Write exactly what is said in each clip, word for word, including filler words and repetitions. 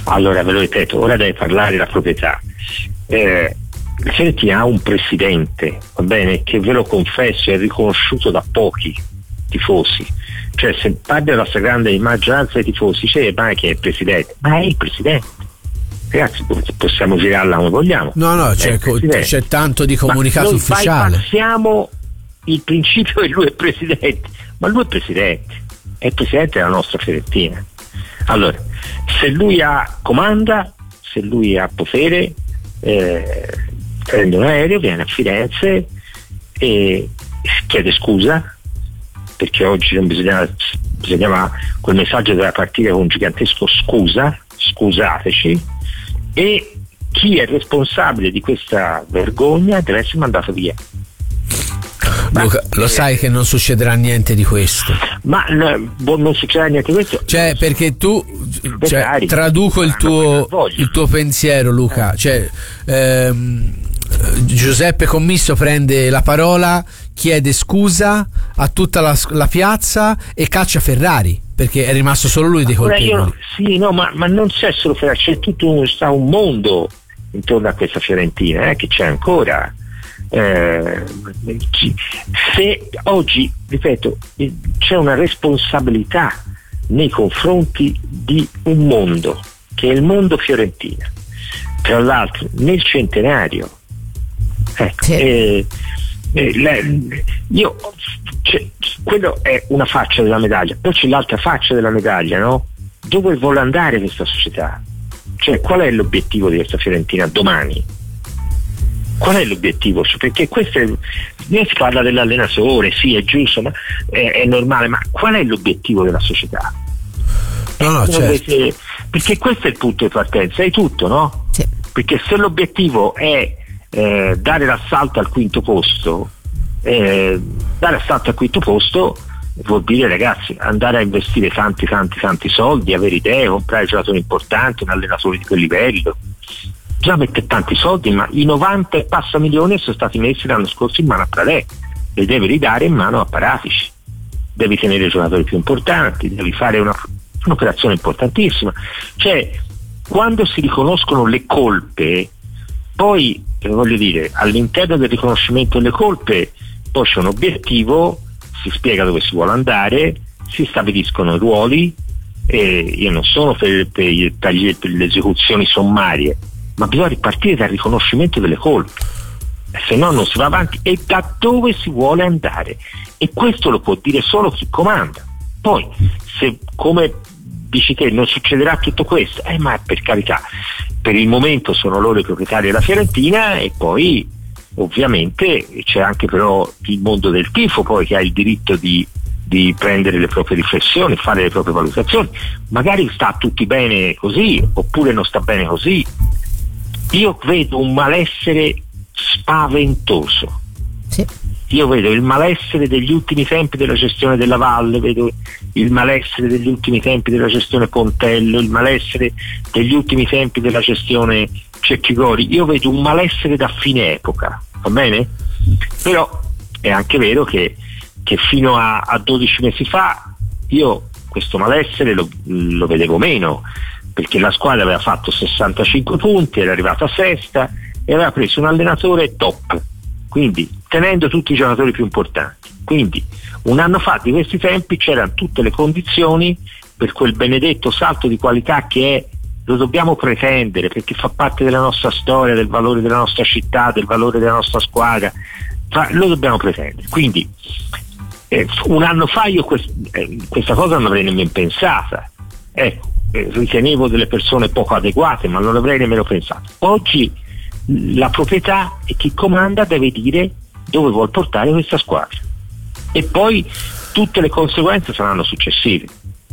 Allora, ve lo ripeto, ora deve parlare la proprietà. Eh, la Fiorentina ha un presidente, va bene, che ve lo confesso è riconosciuto da pochi tifosi, cioè se parli della stragrande maggioranza dei tifosi dice ma che è il presidente, ma è il presidente, ragazzi, possiamo girarla come vogliamo, no no c'è, c'è tanto di comunicato ma ufficiale, bypassiamo il principio che lui è presidente, ma lui è presidente, è il presidente della nostra Fiorentina. Allora, se lui ha comanda, se lui ha potere, eh, prende un aereo, viene a Firenze e chiede scusa, perché oggi non bisognava, bisognava quel messaggio doveva partire con un gigantesco scusa, scusateci, e chi è responsabile di questa vergogna deve essere mandato via. Luca, lo sai che non succederà niente di questo, ma no, non succederà niente di questo, cioè perché tu cioè, traduco il tuo il tuo pensiero, Luca, cioè ehm, Giuseppe Commisso prende la parola, chiede scusa a tutta la, la piazza e caccia Ferrari perché è rimasto solo lui dei colpevoli. Io, sì, no, ma, ma non c'è solo Ferrari, c'è tutto un, sta un mondo intorno a questa Fiorentina, eh, che c'è ancora. Eh, se oggi, ripeto, c'è una responsabilità nei confronti di un mondo che è il mondo Fiorentina, tra l'altro nel centenario, ecco, sì. eh, eh, la, io cioè, quello è una faccia della medaglia, poi c'è l'altra faccia della medaglia, no? Dove vuole andare questa società, cioè qual è l'obiettivo di questa Fiorentina domani? Qual è l'obiettivo? Perché questo è, si parla dell'allenatore, sì, è giusto, ma è, è normale, ma qual è l'obiettivo della società? No, no, certo. Perché, perché questo è il punto di partenza, è tutto, no? Sì. Perché se l'obiettivo è eh, dare l'assalto al quinto posto, eh, dare l'assalto al quinto posto vuol dire, ragazzi, andare a investire tanti tanti tanti soldi, avere idee, comprare giocatori importanti, un allenatore di quel livello. Già mette tanti soldi, ma i novanta e passa milioni sono stati messi l'anno scorso in mano a Pradè, li devi ridare in mano a Paratici, devi tenere i giocatori più importanti, devi fare una, un'operazione importantissima. Cioè, quando si riconoscono le colpe, poi eh, voglio dire, all'interno del riconoscimento delle colpe poi c'è un obiettivo, si spiega dove si vuole andare, si stabiliscono i ruoli, e io non sono per, per, per, per le esecuzioni sommarie, ma bisogna ripartire dal riconoscimento delle colpe, se no non si va avanti, e da dove si vuole andare, e questo lo può dire solo chi comanda. Poi se, come dici te, non succederà tutto questo, eh, ma per carità, per il momento sono loro i proprietari della Fiorentina, e poi ovviamente c'è anche però il mondo del tifo poi che ha il diritto di di prendere le proprie riflessioni, fare le proprie valutazioni, magari sta tutti bene così oppure non sta bene così. Io vedo un malessere spaventoso, sì. Io vedo il malessere degli ultimi tempi della gestione della Valle, vedo il malessere degli ultimi tempi della gestione Pontello, il malessere degli ultimi tempi della gestione Cecchigori. Io vedo un malessere da fine epoca, va bene? Però è anche vero che, che fino a, a dodici mesi fa io questo malessere lo, lo vedevo meno, perché la squadra aveva fatto sessantacinque punti, era arrivata sesta e aveva preso un allenatore top, quindi tenendo tutti i giocatori più importanti. Quindi un anno fa di questi tempi c'erano tutte le condizioni per quel benedetto salto di qualità che è, lo dobbiamo pretendere perché fa parte della nostra storia, del valore della nostra città, del valore della nostra squadra, lo dobbiamo pretendere. Quindi eh, un anno fa io quest, eh, questa cosa non l'avrei nemmeno pensata, ecco, eh, ritenevo delle persone poco adeguate, ma non l'avrei nemmeno pensato. Oggi la proprietà e chi comanda deve dire dove vuol portare questa squadra, e poi tutte le conseguenze saranno successive.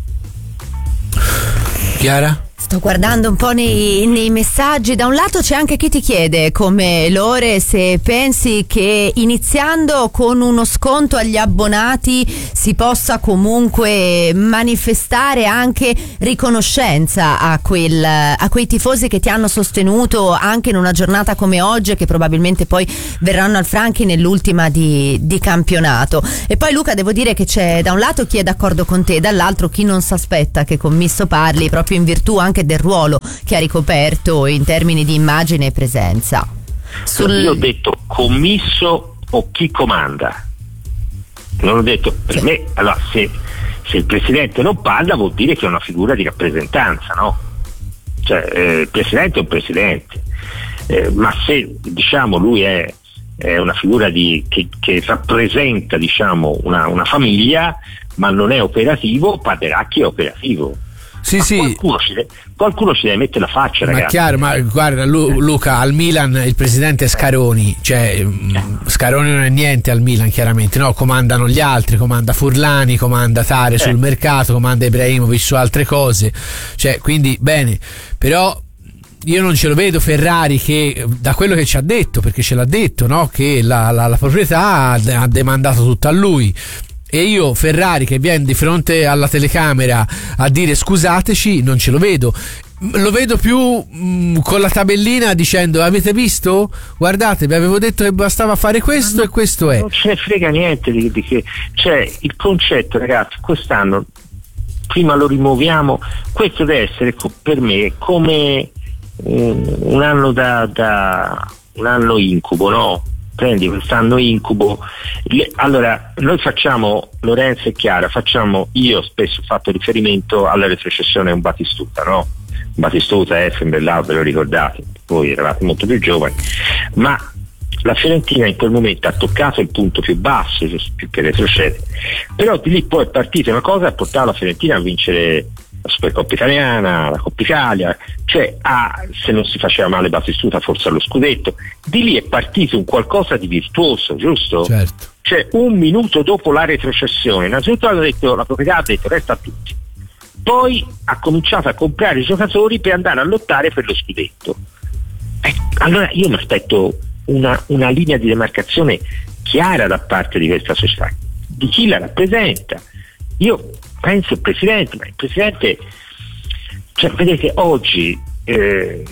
Chiara? Sto guardando un po' nei, nei messaggi. Da un lato c'è anche chi ti chiede, come Lore, se pensi che iniziando con uno sconto agli abbonati si possa comunque manifestare anche riconoscenza a, quel, a quei tifosi che ti hanno sostenuto anche in una giornata come oggi, che probabilmente poi verranno al Franchi nell'ultima di, di campionato. E poi Luca, devo dire che c'è da un lato chi è d'accordo con te, dall'altro chi non si aspetta che Commisso parli proprio in virtù anche anche del ruolo che ha ricoperto in termini di immagine e presenza. Sul... Io ho detto commisso o chi comanda, non ho detto per sì. me, allora se, se il presidente non parla vuol dire che è una figura di rappresentanza, no? Cioè eh, il presidente è un presidente, eh, ma se diciamo lui è, è una figura di, che, che rappresenta diciamo una, una famiglia ma non è operativo, parlerà chi è operativo. Sì, ma sì. Qualcuno ci, deve, qualcuno ci deve mettere la faccia, ma ragazzi. Chiaro, ma guarda Lu, Luca, al Milan il presidente è Scaroni, cioè eh. Scaroni non è niente al Milan, chiaramente, no? Comandano gli altri, comanda Furlani, comanda Tare eh. sul mercato, comanda Ibrahimovic su altre cose, cioè quindi bene, però io non ce lo vedo Ferrari che, da quello che ci ha detto, perché ce l'ha detto, no? Che la, la, la proprietà ha demandato tutto a lui. E io Ferrari che viene di fronte alla telecamera a dire scusateci, non ce lo vedo. Lo vedo più mh, con la tabellina dicendo avete visto? Guardate, vi avevo detto che bastava fare questo no, e questo è. Non ce ne frega niente di, di che. Cioè il concetto, ragazzi, quest'anno prima lo rimuoviamo, questo deve essere per me come um, un anno da, da un anno incubo, no? Prendi quest'anno incubo. Allora noi facciamo, Lorenzo e Chiara, facciamo, io spesso ho fatto riferimento alla retrocessione un Batistuta, no? Batistuta, Effenberg, ve lo ricordate, voi eravate molto più giovani, ma la Fiorentina in quel momento ha toccato il punto più basso, più che retrocede, però di lì poi è partita una cosa e ha portato la Fiorentina a vincere la Supercoppa italiana, la Coppa Italia, cioè a, se non si faceva male Batistuta forse allo scudetto. Di lì è partito un qualcosa di virtuoso, giusto? Certo. Cioè un minuto dopo la retrocessione innanzitutto ha detto, la proprietà ha detto resta a tutti, poi ha cominciato a comprare i giocatori per andare a lottare per lo scudetto. Eh, allora io mi aspetto una, una linea di demarcazione chiara da parte di questa società, di chi la rappresenta. Io penso il presidente, ma il presidente, cioè vedete oggi eh,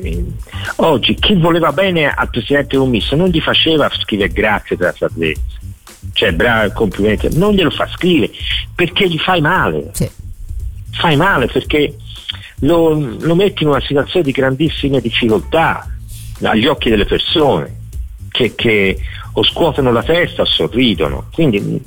oggi chi voleva bene al presidente commisso non gli faceva scrivere grazie per la salvezza, cioè bravo, complimenti, non glielo fa scrivere perché gli fai male, sì. fai male perché lo, lo metti in una situazione di grandissime difficoltà agli occhi delle persone che, che o scuotono la testa o sorridono, quindi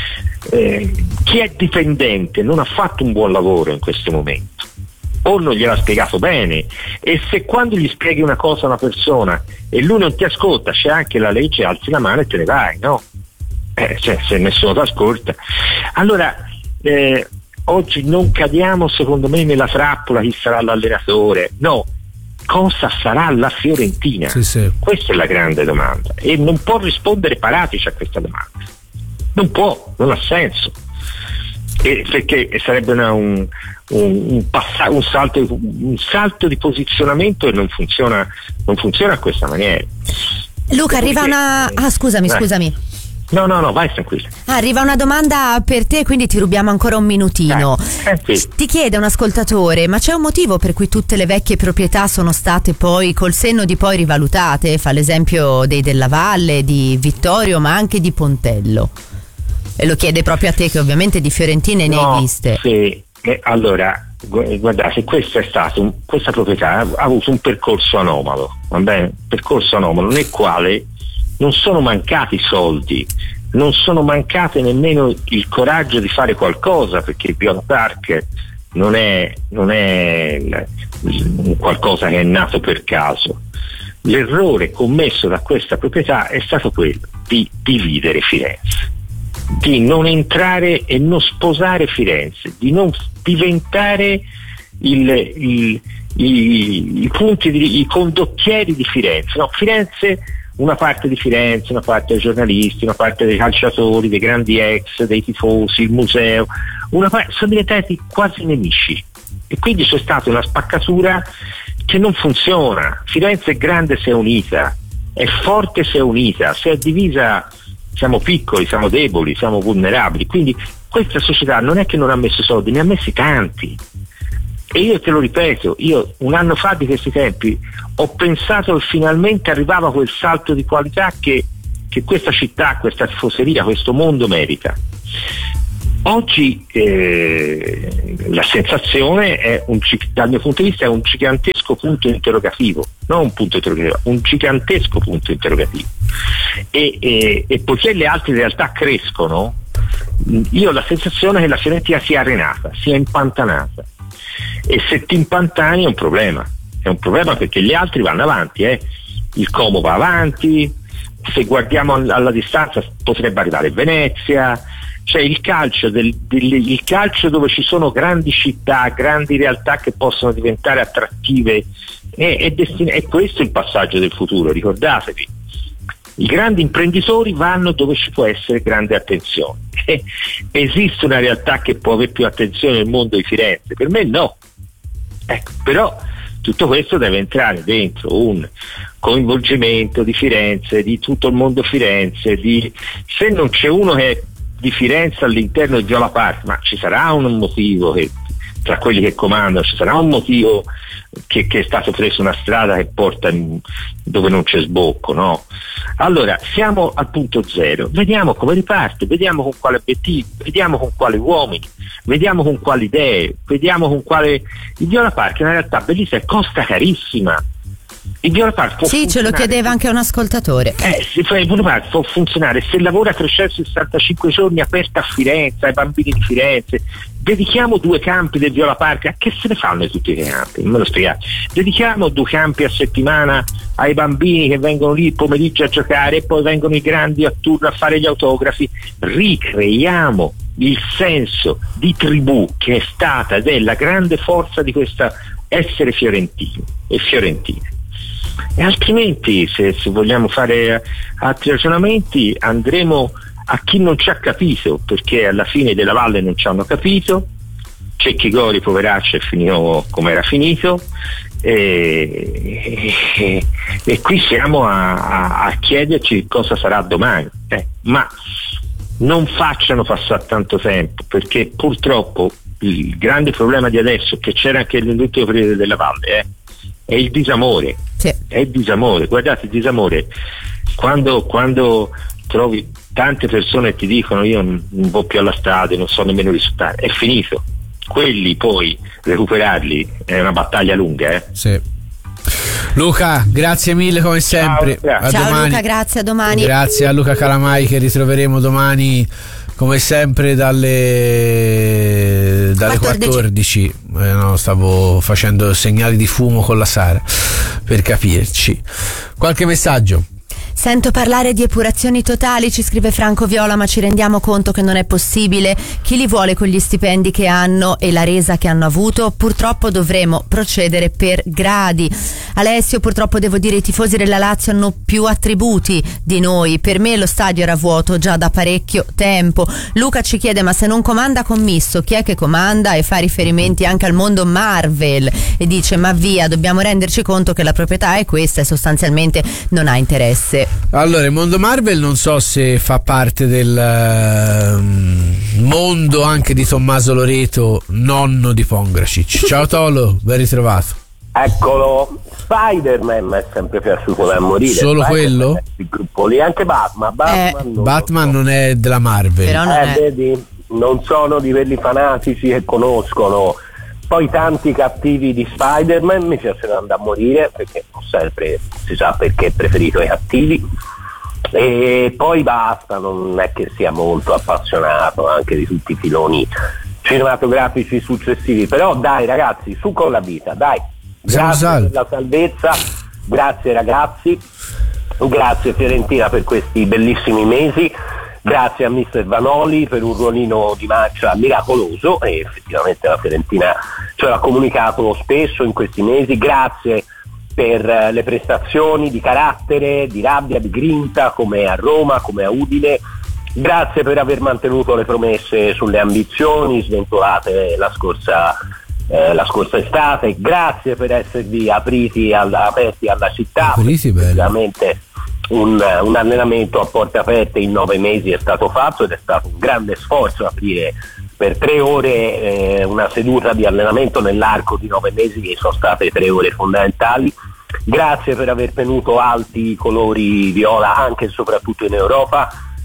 eh, chi è dipendente non ha fatto un buon lavoro in questo momento o non gliel'ha spiegato bene, e se quando gli spieghi una cosa a una persona e lui non ti ascolta, c'è anche la legge, alzi la mano e te ne vai, no? Eh, cioè, se nessuno ti ascolta, allora eh, oggi non cadiamo secondo me nella trappola chi sarà l'allenatore, no, cosa sarà la Fiorentina? Sì, sì. Questa è la grande domanda e non può rispondere Paratici a questa domanda, non può, non ha senso, e perché sarebbe una, un, un, un, passa, un, salto, un salto di posizionamento e non funziona, non funziona a questa maniera. Luca, arriva una... ah scusami, Dai. scusami No, no, no, vai tranquillo. Arriva una domanda per te, quindi ti rubiamo ancora un minutino. Eh, sì. Ti chiede un ascoltatore, ma c'è un motivo per cui tutte le vecchie proprietà sono state poi col senno di poi rivalutate? Fa l'esempio dei Della Valle, di Vittorio, ma anche di Pontello. E lo chiede proprio a te, che ovviamente di Fiorentine ne no, hai viste. Sì, eh, allora, guardate, questo è stato un, questa proprietà ha avuto un percorso anomalo, va bene? Percorso anomalo nel quale non sono mancati soldi, non sono mancate nemmeno il coraggio di fare qualcosa, perché il Viola Park non è, non è qualcosa che è nato per caso. L'errore commesso da questa proprietà è stato quello di dividere Firenze, di non entrare e non sposare Firenze, di non diventare il, il, i, i punti di, i condottieri di Firenze. No, Firenze, una parte di Firenze, una parte dei giornalisti, una parte dei calciatori, dei grandi ex, dei tifosi, il museo, una parte, sono diventati quasi nemici, e quindi c'è stata una spaccatura che non funziona. Firenze è grande se è unita, è forte se è unita, se è divisa siamo piccoli, siamo deboli, siamo vulnerabili. Quindi questa società non è che non ha messo soldi, ne ha messi tanti. E io te lo ripeto, io un anno fa di questi tempi ho pensato che finalmente arrivava quel salto di qualità che, che questa città, questa tifoseria, questo mondo merita. Oggi eh, la sensazione è un, dal mio punto di vista è un gigantesco punto interrogativo, non un punto interrogativo, un gigantesco punto interrogativo. E, e, e poiché le altre realtà crescono, io ho la sensazione che la Fiorentina sia arenata, sia impantanata. E se ti impantani è un problema, è un problema perché gli altri vanno avanti, eh. Il Como va avanti, se guardiamo alla distanza potrebbe arrivare Venezia. Cioè il calcio, del, del, il calcio dove ci sono grandi città, grandi realtà che possono diventare attrattive, è, è, destin- è questo il passaggio del futuro, ricordatevi. I grandi imprenditori vanno dove ci può essere grande attenzione. Eh, esiste una realtà che può avere più attenzione nel mondo di Firenze? Per me no. Ecco, però tutto questo deve entrare dentro un coinvolgimento di Firenze, di tutto il mondo Firenze, di, se non c'è uno che è di Firenze all'interno di Viola Park, ma ci sarà un motivo che tra quelli che comandano, ci sarà un motivo che, che è stato preso una strada che porta in, dove non c'è sbocco, no? Allora siamo al punto zero, vediamo come riparte, vediamo con quale obiettivo, vediamo con quali uomini, vediamo con quali idee, vediamo con quale. Il Viola Park è una realtà bellissima e costa carissima. Il Viola Park può sì, ce lo chiedeva anche un ascoltatore. Eh, il Viola Park può funzionare se lavora trecentosessantacinque giorni aperta a Firenze, ai bambini di Firenze. Dedichiamo due campi del Viola Park, a che se ne fanno tutti i campi? Non me lo spiegate. Dedichiamo due campi a settimana ai bambini che vengono lì il pomeriggio a giocare e poi vengono i grandi a turno a fare gli autografi. Ricreiamo il senso di tribù che è stata ed è la grande forza di questa essere fiorentino e fiorentine. E altrimenti se, se vogliamo fare altri ragionamenti andremo a chi non ci ha capito, perché alla fine della Valle non ci hanno capito. Cecchi Gori, poveraccio, è finito come era finito e, e, e qui siamo a, a, a chiederci cosa sarà domani, eh, ma non facciano passare tanto tempo, perché purtroppo il grande problema di adesso, che c'era anche nell'ultimo periodo della Valle, eh, è il disamore. Sì. È il disamore, guardate, il disamore quando, quando trovi tante persone che ti dicono io non vado più alla strada, non so nemmeno risultare, è finito. Quelli poi recuperarli è una battaglia lunga, eh? Sì. Luca, grazie mille come sempre. Ciao, a Ciao domani. Luca, grazie, a domani. Grazie a Luca Calamai che ritroveremo domani come sempre dalle, dalle quattordici. Eh, no, stavo facendo segnali di fumo con la Sara per capirci. Qualche messaggio? Sento parlare di epurazioni totali, ci scrive Franco Viola, ma ci rendiamo conto che non è possibile. Chi li vuole con gli stipendi che hanno e la resa che hanno avuto? Purtroppo dovremo procedere per gradi. Alessio, purtroppo devo dire i tifosi della Lazio hanno più attributi di noi. Per me lo stadio era vuoto già da parecchio tempo. Luca ci chiede ma se non comanda Commisso, chi è che comanda? E fa riferimenti anche al mondo Marvel e dice ma via, dobbiamo renderci conto che la proprietà è questa e sostanzialmente non ha interesse. Allora, il mondo Marvel non so se fa parte del uh, mondo anche di Tommaso Loreto, nonno di Pongracic. Ciao Tolo, ben ritrovato. Eccolo, Spider-Man mi è sempre piaciuto da morire. Solo Spider-Man quello? Il gruppo lì, anche Batman. Batman, eh, non, Batman so. non è della Marvel. Però non eh, è. Vedi, non sono di quelli fanatici che conoscono. Poi tanti cattivi di Spider-Man mi piaceranno da morire, perché ho sempre, si sa perché, preferito i cattivi. E poi basta, non è che sia molto appassionato anche di tutti i filoni cinematografici successivi. Però dai ragazzi, su con la vita, dai. Grazie per la salvezza, grazie ragazzi, grazie Fiorentina per questi bellissimi mesi. Grazie a mister Vanoli per un ruolino di marcia miracoloso e effettivamente la Fiorentina ce l'ha comunicato spesso in questi mesi. Grazie per le prestazioni di carattere, di rabbia, di grinta come a Roma, come a Udine. Grazie per aver mantenuto le promesse sulle ambizioni sventolate la scorsa, eh, la scorsa estate. Grazie per esservi apriti alla, aperti alla città. Apriti, veramente. Un, un allenamento a porte aperte in nove mesi è stato fatto ed è stato un grande sforzo aprire per tre ore eh, una seduta di allenamento nell'arco di nove mesi che sono state tre ore fondamentali. Grazie per aver tenuto alti i colori viola anche e soprattutto in Europa.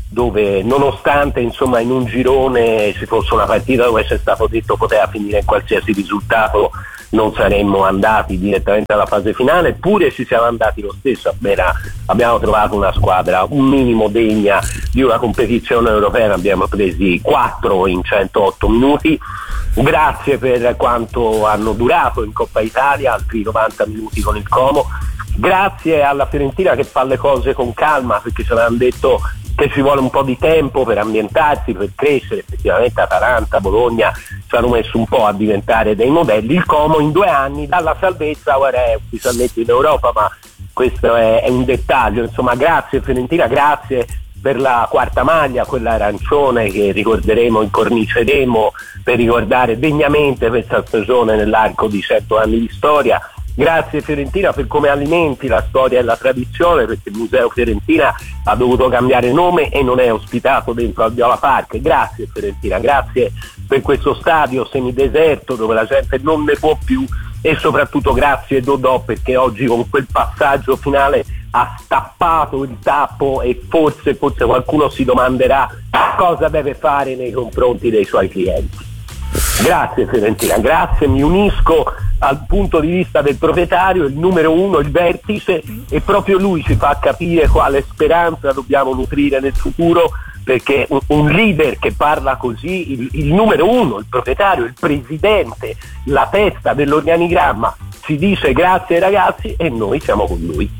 dove nonostante insomma in un girone si fosse una partita dove c'è stato detto poteva finire in qualsiasi risultato, non saremmo andati direttamente alla fase finale, eppure ci siamo andati lo stesso. Appena abbiamo trovato una squadra un minimo degna di una competizione europea, ne abbiamo presi quattro in centootto minuti. Grazie per quanto hanno durato in Coppa Italia, altri novanta minuti con il Como. Grazie alla Fiorentina che fa le cose con calma, perché ce l'hanno detto che ci vuole un po' di tempo per ambientarsi, per crescere. Effettivamente Atalanta, Bologna ci hanno messo un po' a diventare dei modelli. Il Como in due anni dalla salvezza ora è ufficialmente in Europa, ma questo è, è un dettaglio. Insomma, grazie Fiorentina, grazie per la quarta maglia, quella arancione che ricorderemo, incorniceremo per ricordare degnamente questa stagione nell'arco di cento anni di storia. Grazie Fiorentina per come alimenti la storia e la tradizione, perché il Museo Fiorentina ha dovuto cambiare nome e non è ospitato dentro al Viola Park. Grazie Fiorentina, grazie per questo stadio semideserto dove la gente non ne può più, e soprattutto grazie Dodò, perché oggi con quel passaggio finale ha stappato il tappo e forse, forse qualcuno si domanderà cosa deve fare nei confronti dei suoi clienti. Grazie Fiorentina, grazie, mi unisco al punto di vista del proprietario, il numero uno, il vertice, e proprio lui ci fa capire quale speranza dobbiamo nutrire nel futuro, perché un, un leader che parla così, il, il numero uno, il proprietario, il presidente, la testa dell'organigramma, ci dice grazie ragazzi e noi siamo con lui.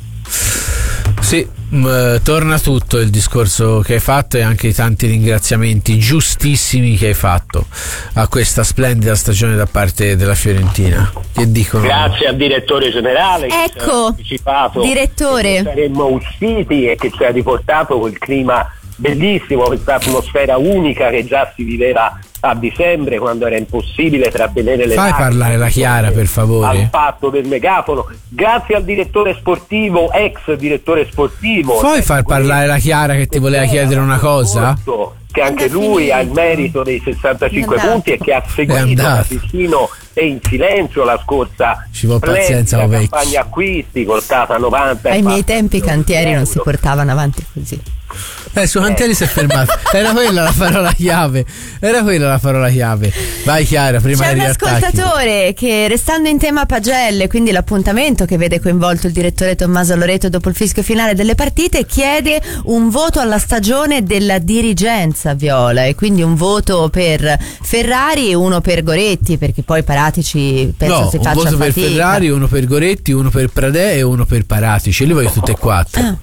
Sì, mh, torna tutto il discorso che hai fatto e anche i tanti ringraziamenti giustissimi che hai fatto a questa splendida stagione da parte della Fiorentina. Che dicono? Grazie al direttore generale, ecco, che ci ha anticipato direttore, che saremmo usciti e che ci ha riportato quel clima bellissimo, questa atmosfera unica che già si viveva a dicembre, quando era impossibile trattenere le fai parlare la Chiara per favore al patto del megafono. Grazie al direttore sportivo, ex direttore sportivo, puoi far parlare la Chiara che ti voleva chiedere una cosa? Che anche lui ha il merito dei sessantacinque punti e che ha seguito da vicino e in silenzio la scorsa ci vuole pazienza, campagna acquisti costata novanta. Ai miei tempi i cantieri non si portavano avanti così. Eh, su Cantieri si è fermato. Era quella la parola chiave. Era quella la parola chiave. Vai Chiara, prima c'è di un ascoltatore che, restando in tema pagelle, quindi l'appuntamento che vede coinvolto il direttore Tommaso Loreto dopo il fischio finale delle partite, chiede un voto alla stagione della dirigenza viola, e quindi un voto per Ferrari e uno per Goretti, perché poi Paratici penso no, si faccia un voto fatica. per Ferrari, uno per Goretti, uno per Pradè e uno per Paratici. Li voglio tutte e quattro. Ah.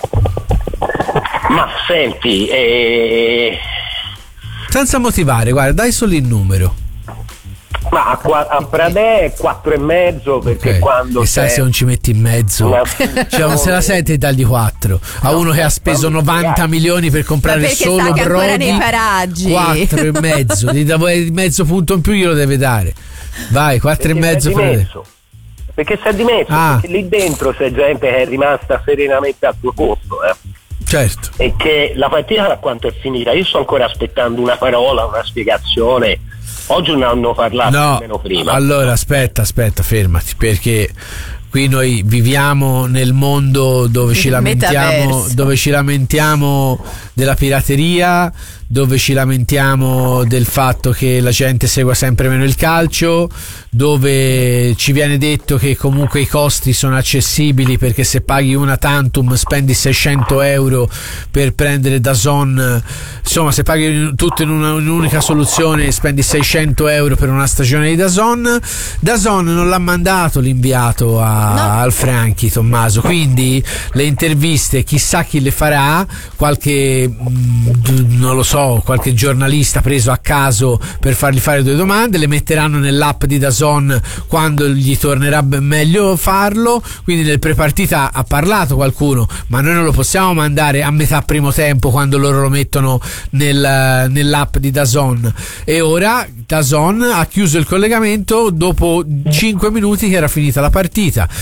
Ma senti, eh... senza motivare, guarda, dai solo il numero. Ma a, qua, a Pradè quattro e mezzo, perché okay. quando e sai se non ci metti in mezzo una... cioè non se la sente e dagli quattro a no, uno che ha speso novanta milioni per comprare solo Brody, nei paraggi. quattro e mezzo gli davo mezzo punto in più, glielo deve dare. Vai, quattro e mezzo perché si è dimesso, ah. perché lì dentro c'è gente che è rimasta serenamente al suo posto, eh. Certo. E che la partita da quanto è finita, io sto ancora aspettando una parola, una spiegazione. Oggi non hanno parlato no, nemmeno prima. Allora aspetta, aspetta, fermati, perché qui noi viviamo nel mondo dove ci lamentiamo, dove ci lamentiamo della pirateria, dove ci lamentiamo del fatto che la gente segua sempre meno il calcio, dove ci viene detto che comunque i costi sono accessibili, perché se paghi una tantum spendi seicento euro per prendere DAZN, insomma se paghi tutto in, una, in un'unica soluzione spendi seicento euro per una stagione di DAZN. DAZN non l'ha mandato l'inviato a, no. al Franchi, Tommaso, quindi le interviste chissà chi le farà, qualche mh, non lo so, qualche giornalista preso a caso per fargli fare due domande, le metteranno nell'app di DAZN quando gli tornerà meglio farlo, quindi nel prepartita ha parlato qualcuno, ma noi non lo possiamo mandare a metà primo tempo quando loro lo mettono nel, nell'app di DAZN. E ora DAZN ha chiuso il collegamento dopo cinque minuti che era finita la partita,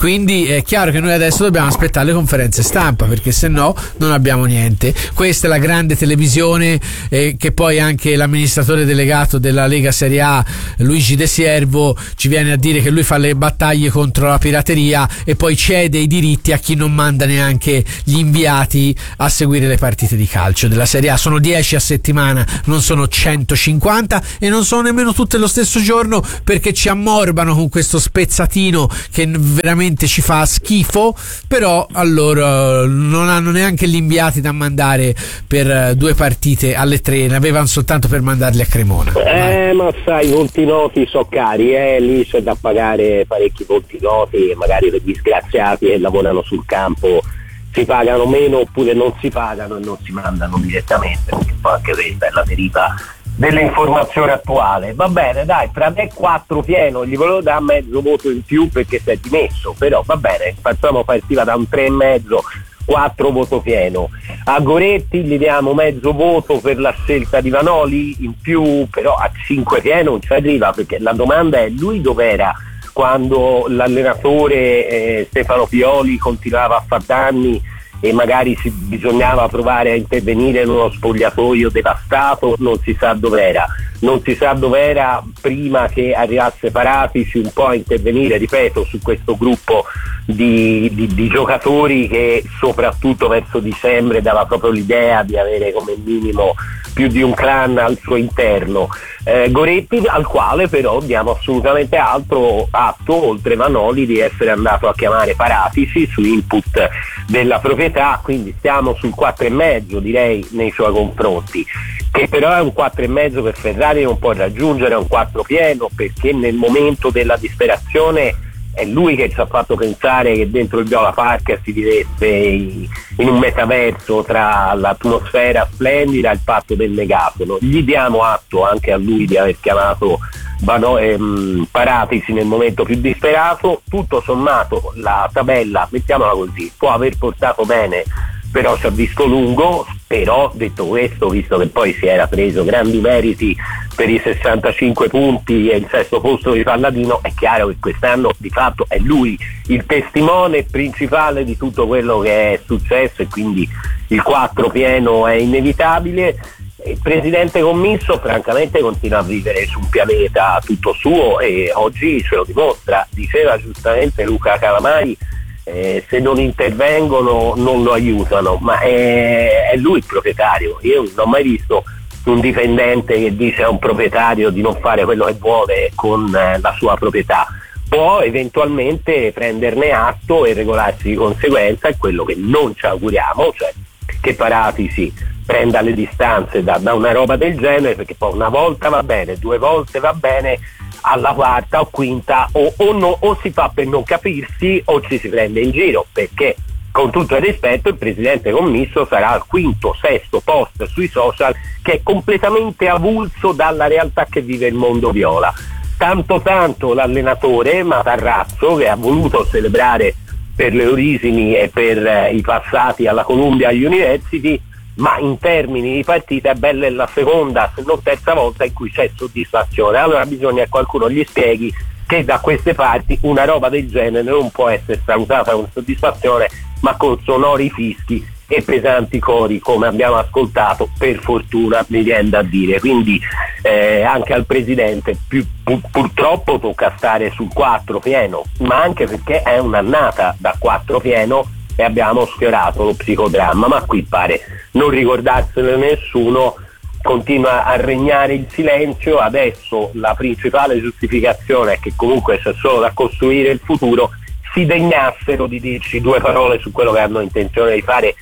quindi è chiaro che noi adesso dobbiamo aspettare le conferenze stampa, perché se no non abbiamo niente. Questa è la grande televisione eh, che poi anche l'amministratore delegato della Lega Serie A, Luigi De Siervo, ci viene a dire che lui fa le battaglie contro la pirateria e poi cede i diritti a chi non manda neanche gli inviati a seguire le partite di calcio della Serie A. Sono dieci a settimana, non sono centocinquanta, e non sono nemmeno tutte lo stesso giorno, perché ci ammorbano con questo spezzatino che veramente ci fa schifo. Però allora non hanno neanche gli inviati da mandare per due partite alle tre, ne avevano soltanto per mandarli a Cremona. Eh, ma sai, i conti noti so cari, eh, lì c'è da pagare parecchi conti noti, e magari per disgraziati che lavorano sul campo si pagano meno, oppure non si pagano e non si mandano direttamente, perché poi anche questa è la deriva dell'informazione attuale. Va bene, dai, tra me quattro pieno, gli volevo dare mezzo voto in più perché si è dimesso, però va bene, facciamo partiva da un tre e mezzo, quattro voto pieno. A Goretti gli diamo mezzo voto per la scelta di Vanoli in più, però a cinque pieno non ci arriva, perché la domanda è: lui dov'era quando l'allenatore eh, Stefano Pioli continuava a far danni e magari si, bisognava provare a intervenire in uno spogliatoio devastato? Non si sa dov'era, non si sa dov'era prima che arrivasse Paratici un po' a intervenire, ripeto, su questo gruppo di, di, di giocatori che soprattutto verso dicembre dava proprio l'idea di avere come minimo più di un clan al suo interno. eh, Goretti, al quale però diamo assolutamente altro atto, oltre Vanoli, di essere andato a chiamare Paratici su input della proprietà, quindi stiamo sul quattro e mezzo, direi, nei suoi confronti, che però è un quattro e mezzo che Ferrari non può raggiungere, è un quattro pieno, perché nel momento della disperazione è lui che ci ha fatto pensare che dentro il Viola Park si vivesse in un metaverso tra l'atmosfera splendida e il patto del megafono. Gli diamo atto anche a lui di aver chiamato Vano, ehm, Paratici nel momento più disperato. Tutto sommato la tabella, mettiamola così, può aver portato bene, però ci ha visto lungo. Però detto questo, visto che poi si era preso grandi meriti per i sessantacinque punti e il sesto posto di Palladino, è chiaro che quest'anno di fatto è lui il testimone principale di tutto quello che è successo, e quindi il quattro pieno è inevitabile. Il presidente commisso francamente continua a vivere su un pianeta tutto suo, e oggi ce lo dimostra. Diceva giustamente Luca Calamai, Eh, se non intervengono non lo aiutano, ma è, è lui il proprietario. Io non ho mai visto un dipendente che dice a un proprietario di non fare quello che vuole con eh, la sua proprietà. Può eventualmente prenderne atto e regolarsi di conseguenza, è quello che non ci auguriamo, cioè che Paratici prenda le distanze da, da una roba del genere, perché poi una volta va bene, due volte va bene, alla quarta o quinta o, o, no, o si fa per non capirsi o ci si prende in giro, perché con tutto il rispetto il presidente commisso sarà al quinto, sesto post sui social, che è completamente avulso dalla realtà che vive il mondo viola. Tanto tanto l'allenatore Matarrazzo, che ha voluto celebrare per le origini e per eh, i passati alla Columbia University, ma in termini di partita è bella la seconda, se non terza volta in cui c'è soddisfazione. Allora bisogna che qualcuno gli spieghi che da queste parti una roba del genere non può essere salutata con soddisfazione, ma con sonori fischi e pesanti cori, come abbiamo ascoltato, per fortuna, mi viene da dire. Quindi eh, anche al presidente più, pu- purtroppo tocca stare sul quattro pieno, ma anche perché è un'annata da quattro pieno e abbiamo sfiorato lo psicodramma, ma qui pare non ricordarsene nessuno. Continua a regnare il silenzio. Adesso la principale giustificazione è che comunque c'è solo da costruire il futuro. Si degnassero di dirci due parole su quello che hanno intenzione di fare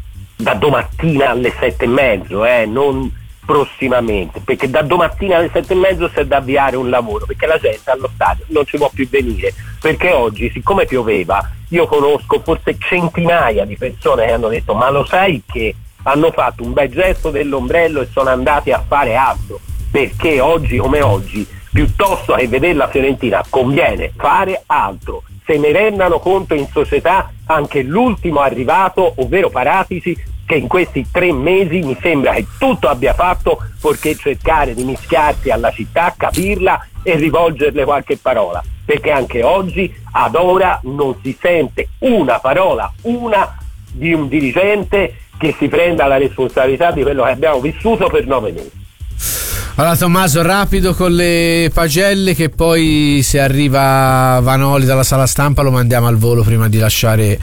da domattina alle sette e mezzo, eh, non prossimamente, perché da domattina alle sette e mezzo c'è da avviare un lavoro, perché la gente allo stadio non ci può più venire, perché oggi, siccome pioveva, io conosco forse centinaia di persone che hanno detto: ma lo sai che hanno fatto un bel gesto dell'ombrello e sono andati a fare altro, perché oggi come oggi, piuttosto che vedere la Fiorentina, conviene fare altro. Se ne rendano conto in società anche l'ultimo arrivato, ovvero Paratici, che in questi tre mesi mi sembra che tutto abbia fatto fuorché cercare di mischiarsi alla città, capirla e rivolgerle qualche parola, perché anche oggi ad ora non si sente una parola, una di un dirigente che si prenda la responsabilità di quello che abbiamo vissuto per nove mesi. Allora Tommaso, rapido con le pagelle, che poi se arriva Vanoli dalla sala stampa lo mandiamo al volo prima di lasciare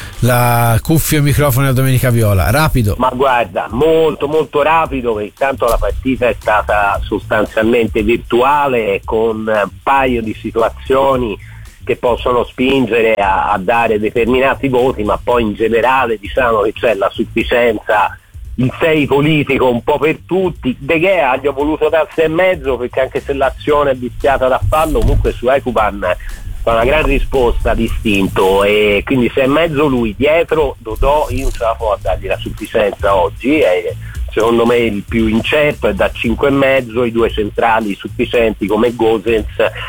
la cuffia e il microfono a Domenica Viola. Rapido. Ma guarda, molto molto rapido, perché tanto la partita è stata sostanzialmente virtuale, con un paio di situazioni che possono spingere a, a dare determinati voti, ma poi in generale diciamo che c'è la sufficienza, il sei politico un po' per tutti. De Gea gli ho voluto dar sei e mezzo, perché anche se l'azione è viziata da fallo, comunque su Ekuban fa una gran risposta distinto, e quindi sei e mezzo lui. Dietro Dodò io non ce la può a dargli la sufficienza oggi, e secondo me il più incerto è da cinque e mezzo, i due centrali sufficienti come Gosens,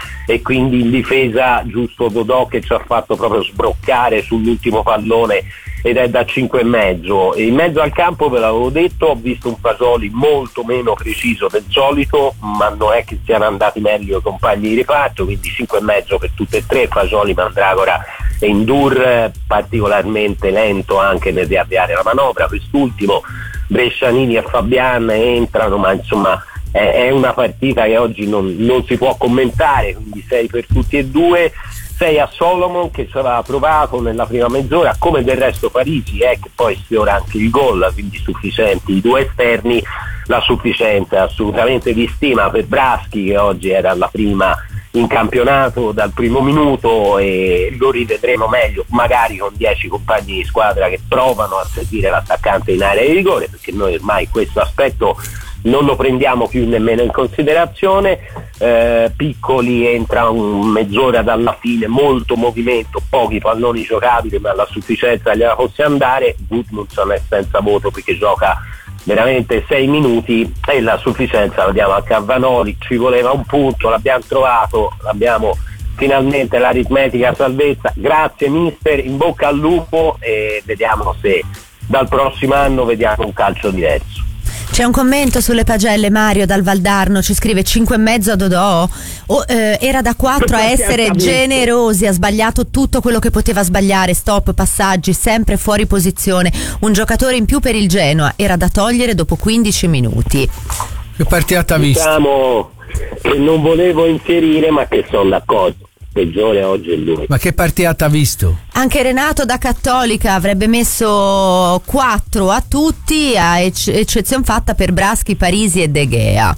e quindi in difesa giusto Dodò che ci ha fatto proprio sbroccare sull'ultimo pallone, ed è da cinque e mezzo. In mezzo al campo, ve l'avevo detto, ho visto un Fasoli molto meno preciso del solito, ma non è che siano andati meglio i compagni di reparto, quindi cinque e mezzo per tutte e tre, Fasoli, Mandragora e Ndour, particolarmente lento anche nel riavviare la manovra. Quest'ultimo, Brescianini e Fabian entrano, ma insomma è, è una partita che oggi non, non si può commentare, quindi sei per tutti e due. sei a Solomon, che ci aveva provato nella prima mezz'ora, come del resto Parisi, eh, che poi sfiora anche il gol, quindi sufficienti i due esterni. La sufficienza è assolutamente di stima per Braschi, che oggi era alla prima in campionato dal primo minuto, e lo rivedremo meglio magari con dieci compagni di squadra che provano a seguire l'attaccante in area di rigore, perché noi ormai questo aspetto non lo prendiamo più nemmeno in considerazione. eh, Piccoli entra un mezz'ora dalla fine, molto movimento, pochi palloni giocabili, ma la sufficienza gliela possiamo dare. Gudmundsson è senza voto perché gioca veramente sei minuti, e la sufficienza la diamo anche a Vanoli. Ci voleva un punto, l'abbiamo trovato, l'abbiamo finalmente, l'aritmetica salvezza. Grazie mister, in bocca al lupo, e vediamo se dal prossimo anno vediamo un calcio diverso. C'è un commento sulle pagelle, Mario dal Valdarno ci scrive: cinque e mezzo a Dodò, oh, eh, era da quattro a essere generosi, ha sbagliato tutto quello che poteva sbagliare, stop, passaggi, sempre fuori posizione, un giocatore in più per il Genoa, era da togliere dopo quindici minuti. Che partita ha visto? Diciamo che non volevo infierire, ma che sono d'accordo, peggiore oggi è lui. Ma che partita ha visto? Anche Renato da Cattolica avrebbe messo quattro a tutti, a ec- eccezione fatta per Braschi, Parisi e De Gea.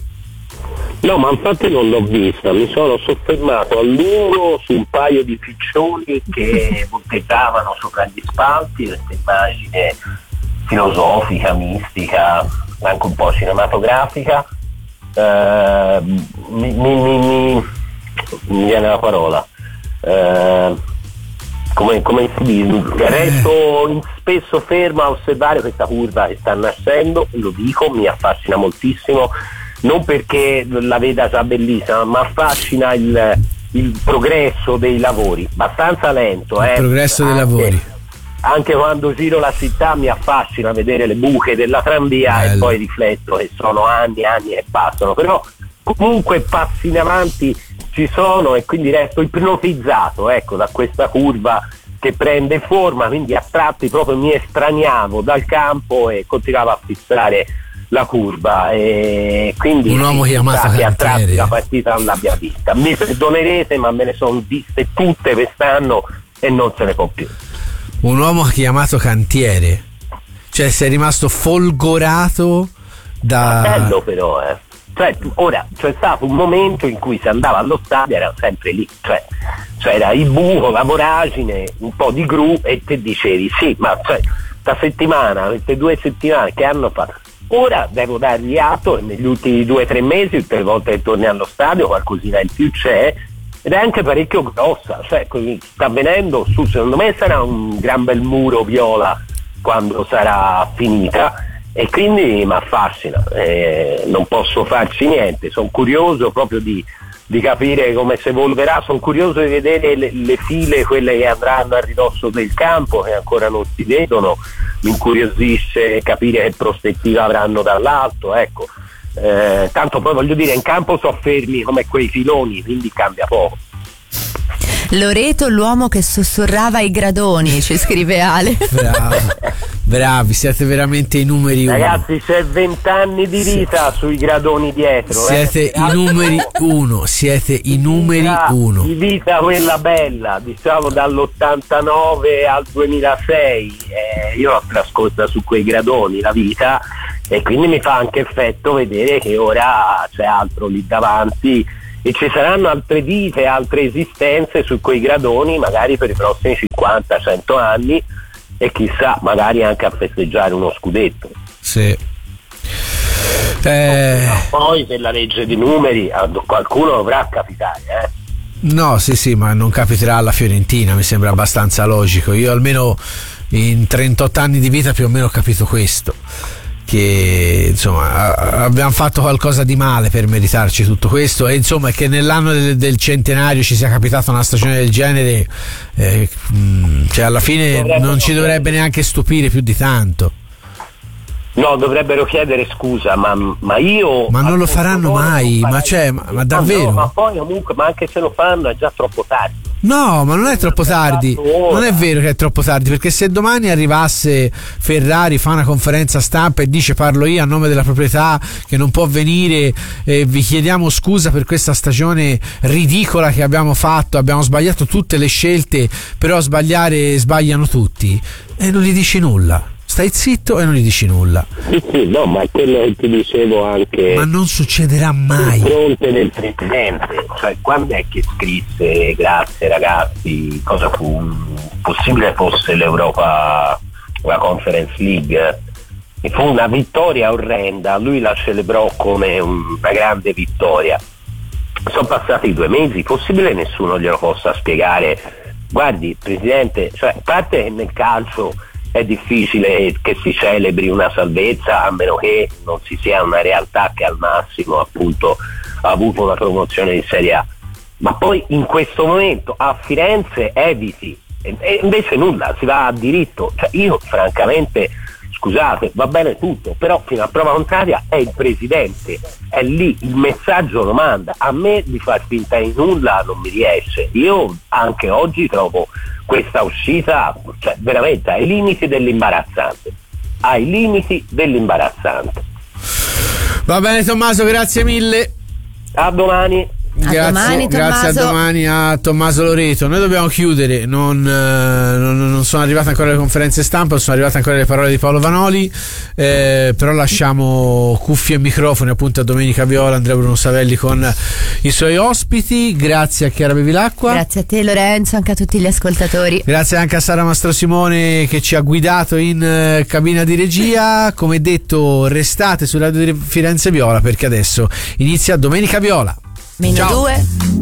No, ma infatti non l'ho vista, mi sono soffermato a lungo su un paio di piccioni che volteggiavano sopra gli spalti, questa immagine filosofica, mistica, anche un po' cinematografica. Uh, mi, mi, mi, mi, mi viene la parola. Uh, come, come si dice? Resto in, spesso fermo a osservare questa curva che sta nascendo, lo dico, mi affascina moltissimo, non perché la veda già bellissima, ma affascina il, il progresso dei lavori, abbastanza lento. Il eh, progresso dei anche, lavori. Anche quando giro la città mi affascina vedere le buche della tranvia. Bello. E poi rifletto che sono anni e anni che passano, però comunque passi in avanti ci sono, e quindi resto ipnotizzato, ecco, da questa curva che prende forma, quindi a tratti proprio mi estraniavo dal campo e continuavo a fissare la curva, e quindi un uomo chiamato che a tratti Cantiere. la partita non l'abbia vista. Mi perdonerete, ma me ne sono viste tutte quest'anno e non se ne può più. Un uomo chiamato Cantiere, cioè sei rimasto folgorato da... Bello però, eh. Cioè, ora c'è stato un momento in cui si andava allo stadio, era sempre lì, cioè c'era il buco, la voragine, un po' di gru, e te dicevi sì, ma cioè sta settimana, queste due settimane che hanno fatto, ora devo dargli atto che negli ultimi due o tre mesi, tutte le volte che torni allo stadio qualcosina in più c'è, ed è anche parecchio grossa, cioè sta venendo su, secondo me sarà un gran bel muro viola quando sarà finita, e quindi mi affascina, eh, non posso farci niente, sono curioso proprio di, di capire come si evolverà, sono curioso di vedere le, le file, quelle che andranno a ridosso del campo, che ancora non si vedono, mi incuriosisce capire che prospettiva avranno dall'alto, ecco. eh, tanto poi voglio dire in campo sono fermi come quei filoni, quindi cambia poco. Loreto, l'uomo che sussurrava ai gradoni, ci scrive Ale. Bravo. Bravi, siete veramente i numeri uno. Ragazzi, c'è vent'anni di vita sì. sui gradoni dietro. Siete eh. i numeri uno, siete i numeri vita, uno. Di vita quella bella, diciamo dall'ottantanove al duemilasei. Eh, io l'ho trascorsa su quei gradoni la vita, e quindi mi fa anche effetto vedere che ora c'è altro lì davanti e ci saranno altre vite, altre esistenze su quei gradoni, magari per i prossimi cinquanta cento anni, e chissà, magari anche a festeggiare uno scudetto. Sì. Eh... Poi per la legge di numeri qualcuno dovrà capitare, eh? No, sì, sì, ma non capiterà alla Fiorentina, mi sembra abbastanza logico. Io almeno in trentotto anni di vita più o meno ho capito questo, che insomma abbiamo fatto qualcosa di male per meritarci tutto questo, e insomma che nell'anno del, del centenario ci sia capitata una stagione del genere, eh, cioè alla fine dovrebbero non ci dovrebbe neanche stupire più di tanto. No, dovrebbero chiedere scusa, ma, ma io ma non lo faranno mai, ma cioè ma, ma davvero no, ma poi comunque, ma anche se lo fanno è già troppo tardi. No, ma non è troppo tardi, non è vero che è troppo tardi, perché se domani arrivasse Ferrari, fa una conferenza stampa e dice parlo io a nome della proprietà che non può venire, eh, vi chiediamo scusa per questa stagione ridicola che abbiamo fatto, abbiamo sbagliato tutte le scelte, però a sbagliare sbagliano tutti, e non gli dici nulla, stai zitto e non gli dici nulla. Sì, sì, no, ma è quello che ti dicevo anche. Ma non succederà mai. Il fronte del presidente, cioè quando è che scrisse grazie ragazzi, cosa fu possibile fosse l'Europa, la Conference League, e fu una vittoria orrenda, lui la celebrò come una grande vittoria. Sono passati due mesi, possibile nessuno glielo possa spiegare. Guardi presidente, cioè a parte che nel calcio è difficile che si celebri una salvezza, a meno che non si sia una realtà che al massimo appunto ha avuto una promozione in Serie A, ma poi in questo momento a Firenze eviti, e invece nulla, si va a diritto. Cioè io francamente, scusate, va bene tutto, però fino a prova contraria è il presidente, è lì, il messaggio lo manda. A me di far finta di nulla non mi riesce. Io anche oggi trovo questa uscita, cioè veramente ai limiti dell'imbarazzante, ai limiti dell'imbarazzante. Va bene Tommaso, grazie mille. A domani. A Grazie, domani, grazie a domani a Tommaso Loreto. Noi dobbiamo chiudere, non, eh, non, non sono arrivate ancora le conferenze stampa, non sono arrivate ancora le parole di Paolo Vanoli, eh, però lasciamo cuffie e microfoni appunto a Domenica Viola, Andrea Bruno Savelli con i suoi ospiti. Grazie a Chiara Bevilacqua, grazie a te Lorenzo, anche a tutti gli ascoltatori, grazie anche a Sara Mastrosimone che ci ha guidato in eh, cabina di regia. Come detto, restate su Radio Firenze Viola perché adesso inizia Domenica Viola. Meno Ciao. due.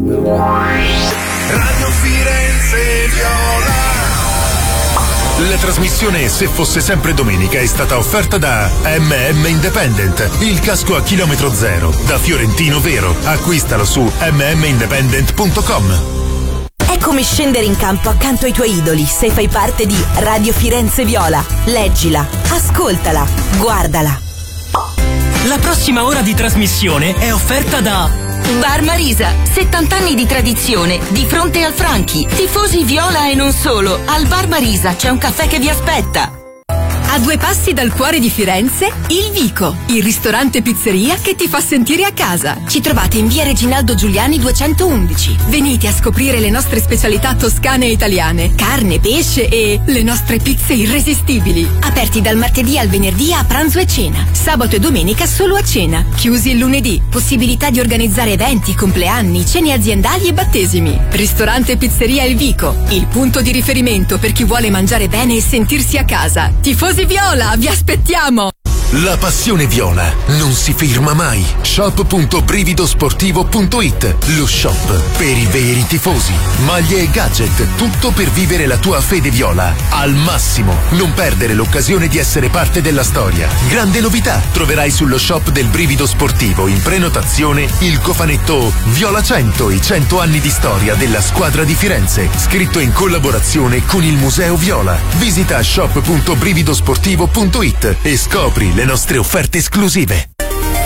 Radio Firenze Viola. La trasmissione Se fosse sempre domenica è stata offerta da M M Independent, il casco a chilometro zero, da Fiorentino Vero. Acquistalo su m m independent punto com. È come scendere in campo accanto ai tuoi idoli se fai parte di Radio Firenze Viola. Leggila, ascoltala, guardala. La prossima ora di trasmissione è offerta da Bar Marisa, settanta anni di tradizione, di fronte al Franchi. Tifosi viola e non solo. Al Bar Marisa c'è un caffè che vi aspetta. A due passi dal cuore di Firenze, Il Vico, il ristorante pizzeria che ti fa sentire a casa. Ci trovate in via Reginaldo Giuliani duecentoundici. Venite a scoprire le nostre specialità toscane e italiane, carne, pesce e le nostre pizze irresistibili. Aperti dal martedì al venerdì a pranzo e cena. Sabato e domenica solo a cena. Chiusi il lunedì. Possibilità di organizzare eventi, compleanni, cene aziendali e battesimi. Ristorante pizzeria Il Vico, il punto di riferimento per chi vuole mangiare bene e sentirsi a casa. Tifosi Viola, vi aspettiamo! La passione viola non si ferma mai. shop punto brividosportivo punto it, lo shop per i veri tifosi. Maglie e gadget, tutto per vivere la tua fede viola al massimo. Non perdere l'occasione di essere parte della storia. Grande novità, troverai sullo shop del Brivido Sportivo in prenotazione il cofanetto Viola cento, i cento anni di storia della squadra di Firenze, scritto in collaborazione con il Museo Viola. Visita shop punto brividosportivo punto it e scopri le nostre offerte esclusive.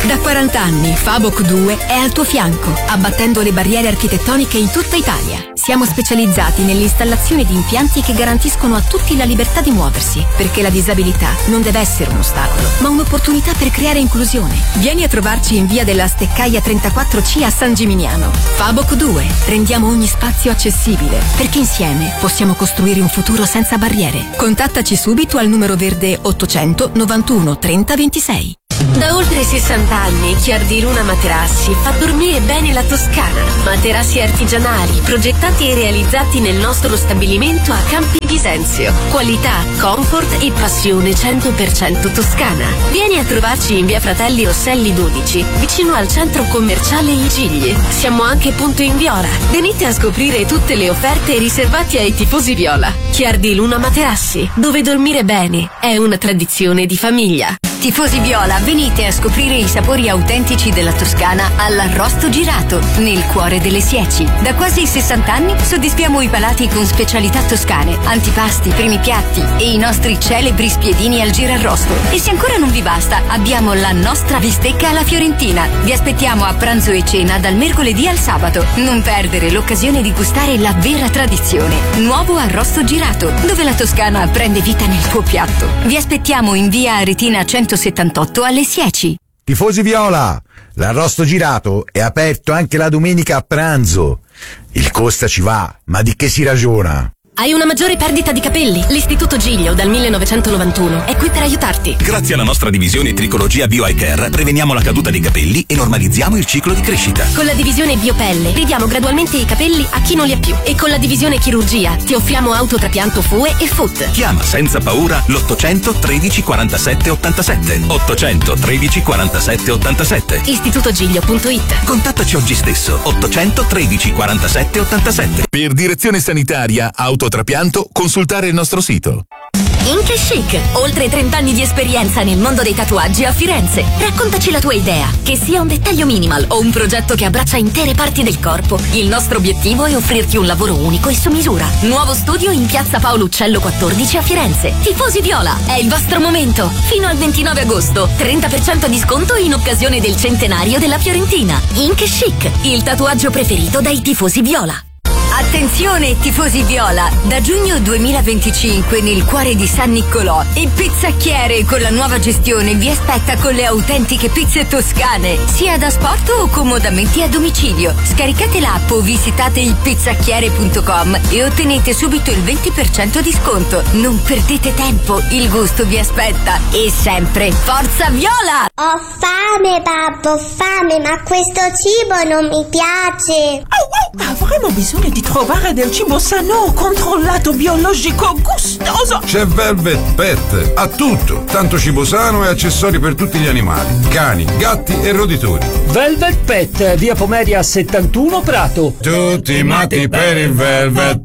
Da quaranta anni Faboc due è al tuo fianco, abbattendo le barriere architettoniche in tutta Italia. Siamo specializzati nell'installazione di impianti che garantiscono a tutti la libertà di muoversi, perché la disabilità non deve essere un ostacolo, ma un'opportunità per creare inclusione. Vieni a trovarci in via della Steccaia trentaquattro C a San Gimignano. Faboc due, rendiamo ogni spazio accessibile, perché insieme possiamo costruire un futuro senza barriere. Contattaci subito al numero verde ottocento novantuno trenta ventisei. Da oltre sessanta anni Chiardi Luna Materassi fa dormire bene la Toscana. Materassi artigianali, progettati e realizzati nel nostro stabilimento a Campi Bisenzio. Qualità, comfort e passione cento per cento toscana. Vieni a trovarci in via Fratelli Rosselli dodici, vicino al centro commerciale I Gigli. Siamo anche Punto in Viola. Venite a scoprire tutte le offerte riservate ai tifosi viola. Chiardi Luna Materassi, dove dormire bene è una tradizione di famiglia. Tifosi viola, venite a scoprire i sapori autentici della Toscana all'Arrosto Girato, nel cuore delle Sieci. Da quasi sessanta anni soddisfiamo i palati con specialità toscane, antipasti, primi piatti e i nostri celebri spiedini al girarrosto. E se ancora non vi basta, abbiamo la nostra bistecca alla fiorentina. Vi aspettiamo a pranzo e cena dal mercoledì al sabato. Non perdere l'occasione di gustare la vera tradizione. Nuovo Arrosto Girato, dove la Toscana prende vita nel tuo piatto. Vi aspettiamo in via Aretina centosettantotto alle Sieci. Tifosi viola, l'Arrosto Girato è aperto anche la domenica a pranzo. Il costa ci va, ma di che si ragiona? Hai una maggiore perdita di capelli? L'Istituto Giglio dal millenovecentonovantuno è qui per aiutarti. Grazie alla nostra divisione Tricologia Bio Eye Care preveniamo la caduta dei capelli e normalizziamo il ciclo di crescita. Con la divisione Biopelle ridiamo gradualmente i capelli a chi non li ha più. E con la divisione Chirurgia ti offriamo autotrapianto F U E e F U T. Chiama senza paura l'ottocento tredici quarantasette ottantasette. ottocento tredici quarantasette ottantasette. istitutogiglio punto it. Contattaci oggi stesso. ottocento tredici quarantasette ottantasette. Per direzione sanitaria, autotrapianto, consultare il nostro sito. Ink Chic, oltre trenta anni di esperienza nel mondo dei tatuaggi a Firenze. Raccontaci la tua idea, che sia un dettaglio minimal o un progetto che abbraccia intere parti del corpo. Il nostro obiettivo è offrirti un lavoro unico e su misura. Nuovo studio in piazza Paolo Uccello quattordici a Firenze. Tifosi viola, è il vostro momento. Fino al ventinove agosto, trenta per cento di sconto in occasione del centenario della Fiorentina. Ink Chic, il tatuaggio preferito dai tifosi viola. Attenzione tifosi viola, da giugno duemilaventicinque nel cuore di San Niccolò il Pizzacchiere con la nuova gestione vi aspetta con le autentiche pizze toscane, sia da sport o comodamente a domicilio. Scaricate l'app o visitate il pizzacchiere punto com e ottenete subito il venti per cento di sconto. Non perdete tempo, il gusto vi aspetta. E sempre forza viola! Ho fame babbo, ho fame, ma questo cibo non mi piace. Oh, oh, avremo bisogno di trovare del cibo sano, controllato, biologico, gustoso. C'è Velvet Pet, ha tutto, tanto cibo sano e accessori per tutti gli animali, cani, gatti e roditori. Velvet Pet, via Pomeria settantuno Prato. Tutti matti per il Velvet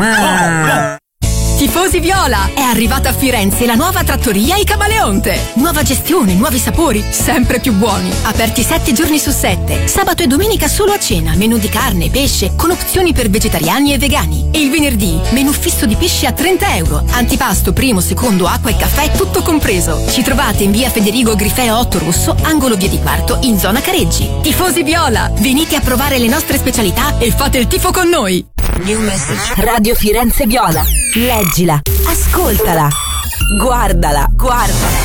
Pet. Tifosi viola, è arrivata a Firenze la nuova trattoria I Camaleonte. Nuova gestione, nuovi sapori, sempre più buoni. Aperti sette giorni su sette. Sabato e domenica solo a cena, menù di carne, pesce, con opzioni per vegetariani e vegani. E il venerdì, menù fisso di pesce a trenta euro. Antipasto, primo, secondo, acqua e caffè, tutto compreso. Ci trovate in via Federico Grifeo otto Rosso, angolo via di Quarto, in zona Careggi. Tifosi viola, venite a provare le nostre specialità e fate il tifo con noi. New message. Radio Firenze Viola. Leggila, ascoltala, guardala, guardala.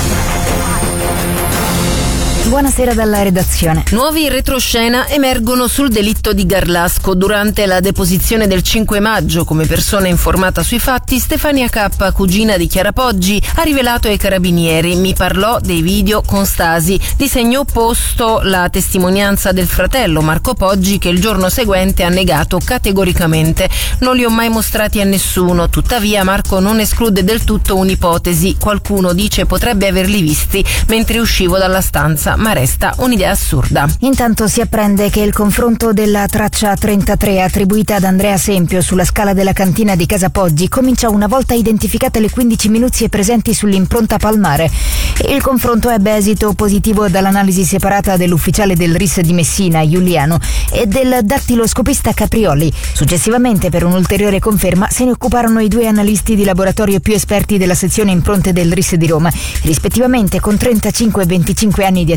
Buonasera dalla redazione. Nuovi retroscena emergono sul delitto di Garlasco. Durante la deposizione del cinque maggio, come persona informata sui fatti, Stefania K, cugina di Chiara Poggi, ha rivelato ai carabinieri: mi parlò dei video con Stasi. Di segno opposto la testimonianza del fratello Marco Poggi, che il giorno seguente ha negato categoricamente: non li ho mai mostrati a nessuno. Tuttavia Marco non esclude del tutto un'ipotesi. Qualcuno dice potrebbe averli visti mentre uscivo dalla stanza, ma resta un'idea assurda. Intanto si apprende che il confronto della traccia trentatré attribuita ad Andrea Sempio sulla scala della cantina di Casa Poggi comincia una volta identificate le quindici minuzie presenti sull'impronta palmare. Il confronto ebbe esito positivo dall'analisi separata dell'ufficiale del R I S di Messina, Giuliano, e del dattiloscopista Caprioli. Successivamente, per un'ulteriore conferma, se ne occuparono i due analisti di laboratorio più esperti della sezione impronte del R I S di Roma, rispettivamente con trentacinque e venticinque anni di attività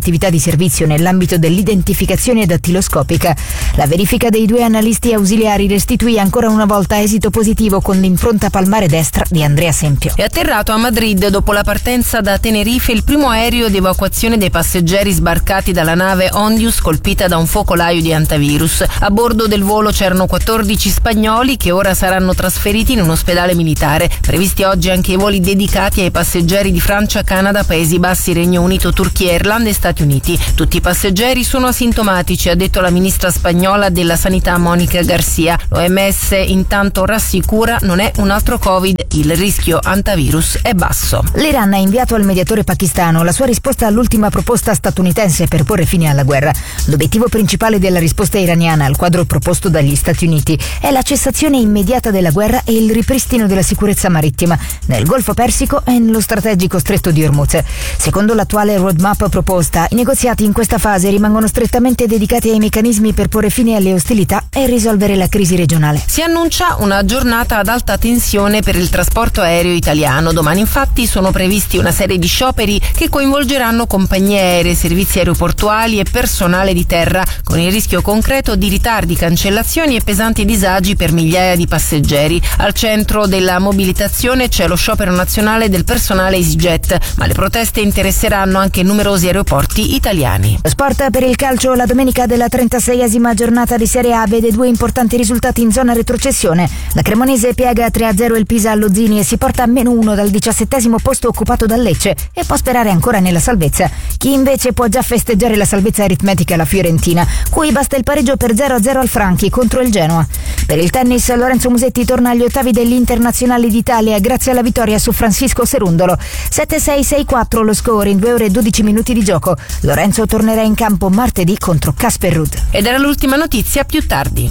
attività di servizio nell'ambito dell'identificazione dattiloscopica. La verifica dei due analisti ausiliari restituì ancora una volta esito positivo con l'impronta palmare destra di Andrea Sempio. È atterrato a Madrid dopo la partenza da Tenerife il primo aereo di evacuazione dei passeggeri sbarcati dalla nave Ondius colpita da un focolaio di antivirus. A bordo del volo c'erano quattordici spagnoli che ora saranno trasferiti in un ospedale militare. Previsti oggi anche i voli dedicati ai passeggeri di Francia, Canada, Paesi Bassi, Regno Unito, Turchia, Irlanda e Stati Uniti. Tutti i passeggeri sono asintomatici, ha detto la ministra spagnola della Sanità Mónica Garcia. L'O M S intanto rassicura: non è un altro Covid, il rischio antivirus è basso. L'Iran ha inviato al mediatore pakistano la sua risposta all'ultima proposta statunitense per porre fine alla guerra. L'obiettivo principale della risposta iraniana al quadro proposto dagli Stati Uniti è la cessazione immediata della guerra e il ripristino della sicurezza marittima nel Golfo Persico e nello strategico stretto di Hormuz. Secondo l'attuale roadmap proposta, i negoziati in questa fase rimangono strettamente dedicati ai meccanismi per porre fine alle ostilità e risolvere la crisi regionale. Si annuncia una giornata ad alta tensione per il trasporto aereo italiano. Domani infatti sono previsti una serie di scioperi che coinvolgeranno compagnie aeree, servizi aeroportuali e personale di terra, con il rischio concreto di ritardi, cancellazioni e pesanti disagi per migliaia di passeggeri. Al centro della mobilitazione c'è lo sciopero nazionale del personale EasyJet, ma le proteste interesseranno anche numerosi aeroporti italiani. Sport per il calcio. La domenica della trentaseiesima giornata di Serie A vede due importanti risultati in zona retrocessione. La Cremonese piega tre a zero il Pisa allo Zini e si porta a meno uno dal diciassettesimo posto occupato dal Lecce e può sperare ancora nella salvezza. Chi invece può già festeggiare la salvezza aritmetica è la Fiorentina, cui basta il pareggio per zero a zero al Franchi contro il Genoa. Per il tennis, Lorenzo Musetti torna agli ottavi degli internazionali d'Italia grazie alla vittoria su Francisco Cerundolo. sette sei sei quattro lo score in due ore e dodici minuti di gioco. Lorenzo tornerà in campo martedì contro Casper Ruud. Ed era l'ultima notizia, più tardi.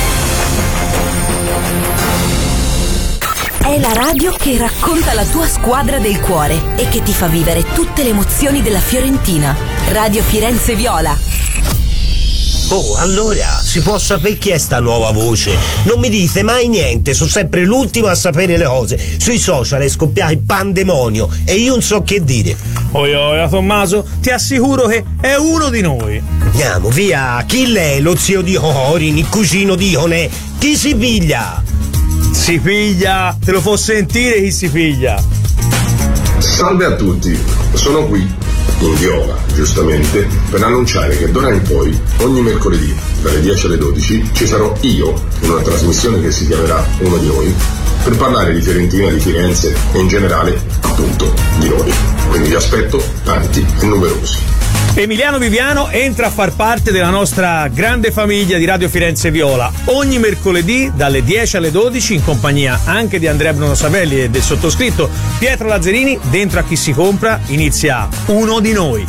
È la radio che racconta la tua squadra del cuore e che ti fa vivere tutte le emozioni della Fiorentina. Radio Firenze Viola. Oh, allora, si può sapere chi è sta nuova voce? Non mi dite mai niente, sono sempre l'ultimo a sapere le cose. Sui social è scoppiato il pandemonio e io non so che dire. Oi, oi, Tommaso, ti assicuro che è uno di noi. Andiamo, via, chi lei? Lo zio di Orin, il cugino di Ionè? Chi si piglia? Si piglia, te lo può sentire chi si piglia. Salve a tutti, sono qui, in Viola, giustamente, per annunciare che d'ora in poi, ogni mercoledì, dalle dieci alle dodici, ci sarò io, in una trasmissione che si chiamerà Uno di Noi, per parlare di Fiorentina, di Firenze e in generale, appunto, di noi. Quindi vi aspetto tanti e numerosi. Emiliano Viviano entra a far parte della nostra grande famiglia di Radio Firenze Viola ogni mercoledì dalle dieci alle dodici in compagnia anche di Andrea Bruno Savelli e del sottoscritto Pietro Lazzarini. Dentro a Chi si compra inizia Uno di Noi.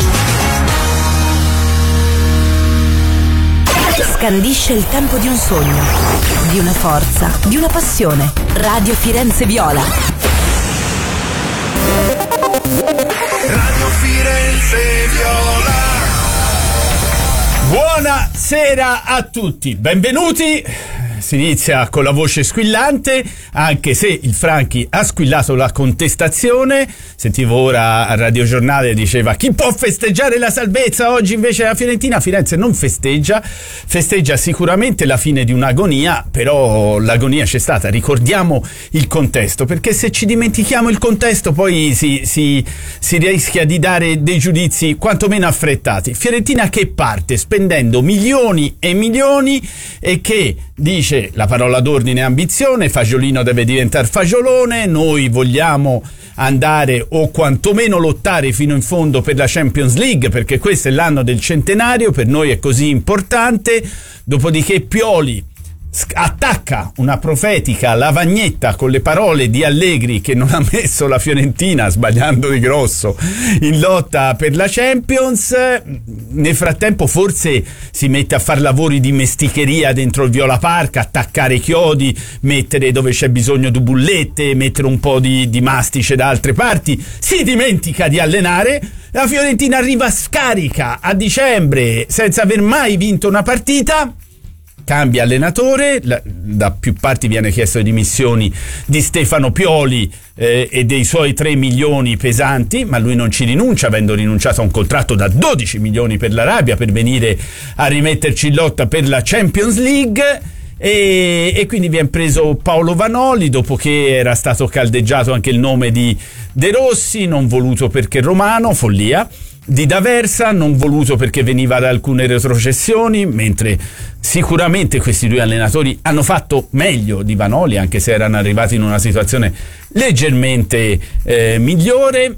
Scandisce il tempo di un sogno, di una forza, di una passione. Radio Firenze Viola. Radio Firenze Viola. Buonasera a tutti, benvenuti. Si inizia con la voce squillante, anche se il Franchi ha squillato la contestazione. Sentivo ora a Radio Giornale, diceva chi può festeggiare la salvezza oggi invece la Fiorentina. Firenze non festeggia, festeggia sicuramente la fine di un'agonia, però l'agonia c'è stata. Ricordiamo il contesto, perché se ci dimentichiamo il contesto poi si, si, si rischia di dare dei giudizi quantomeno affrettati. Fiorentina che parte spendendo milioni e milioni e che dice la parola d'ordine ambizione, Fagiolino deve diventare Fagiolone, noi vogliamo andare o quantomeno lottare fino in fondo per la Champions League perché questo è l'anno del centenario, per noi è così importante. Dopodiché Pioli attacca una profetica lavagnetta con le parole di Allegri che non ha messo la Fiorentina, sbagliando di grosso, in lotta per la Champions. Nel frattempo forse si mette a fare lavori di mesticheria dentro il Viola Park, attaccare chiodi, mettere dove c'è bisogno di bullette, mettere un po' di, di mastice da altre parti, si dimentica di allenare. La Fiorentina arriva scarica a dicembre senza aver mai vinto una partita. cambia allenatore, la, da più parti viene chiesto le dimissioni di Stefano Pioli eh, e dei suoi tre milioni pesanti, ma lui non ci rinuncia, avendo rinunciato a un contratto da dodici milioni per l'Arabia per venire a rimetterci in lotta per la Champions League. E, e quindi viene preso Paolo Vanoli, dopo che era stato caldeggiato anche il nome di De Rossi, non voluto perché romano, follia, di D'Aversa, non voluto perché veniva da alcune retrocessioni, mentre sicuramente questi due allenatori hanno fatto meglio di Vanoli, anche se erano arrivati in una situazione leggermente eh, migliore.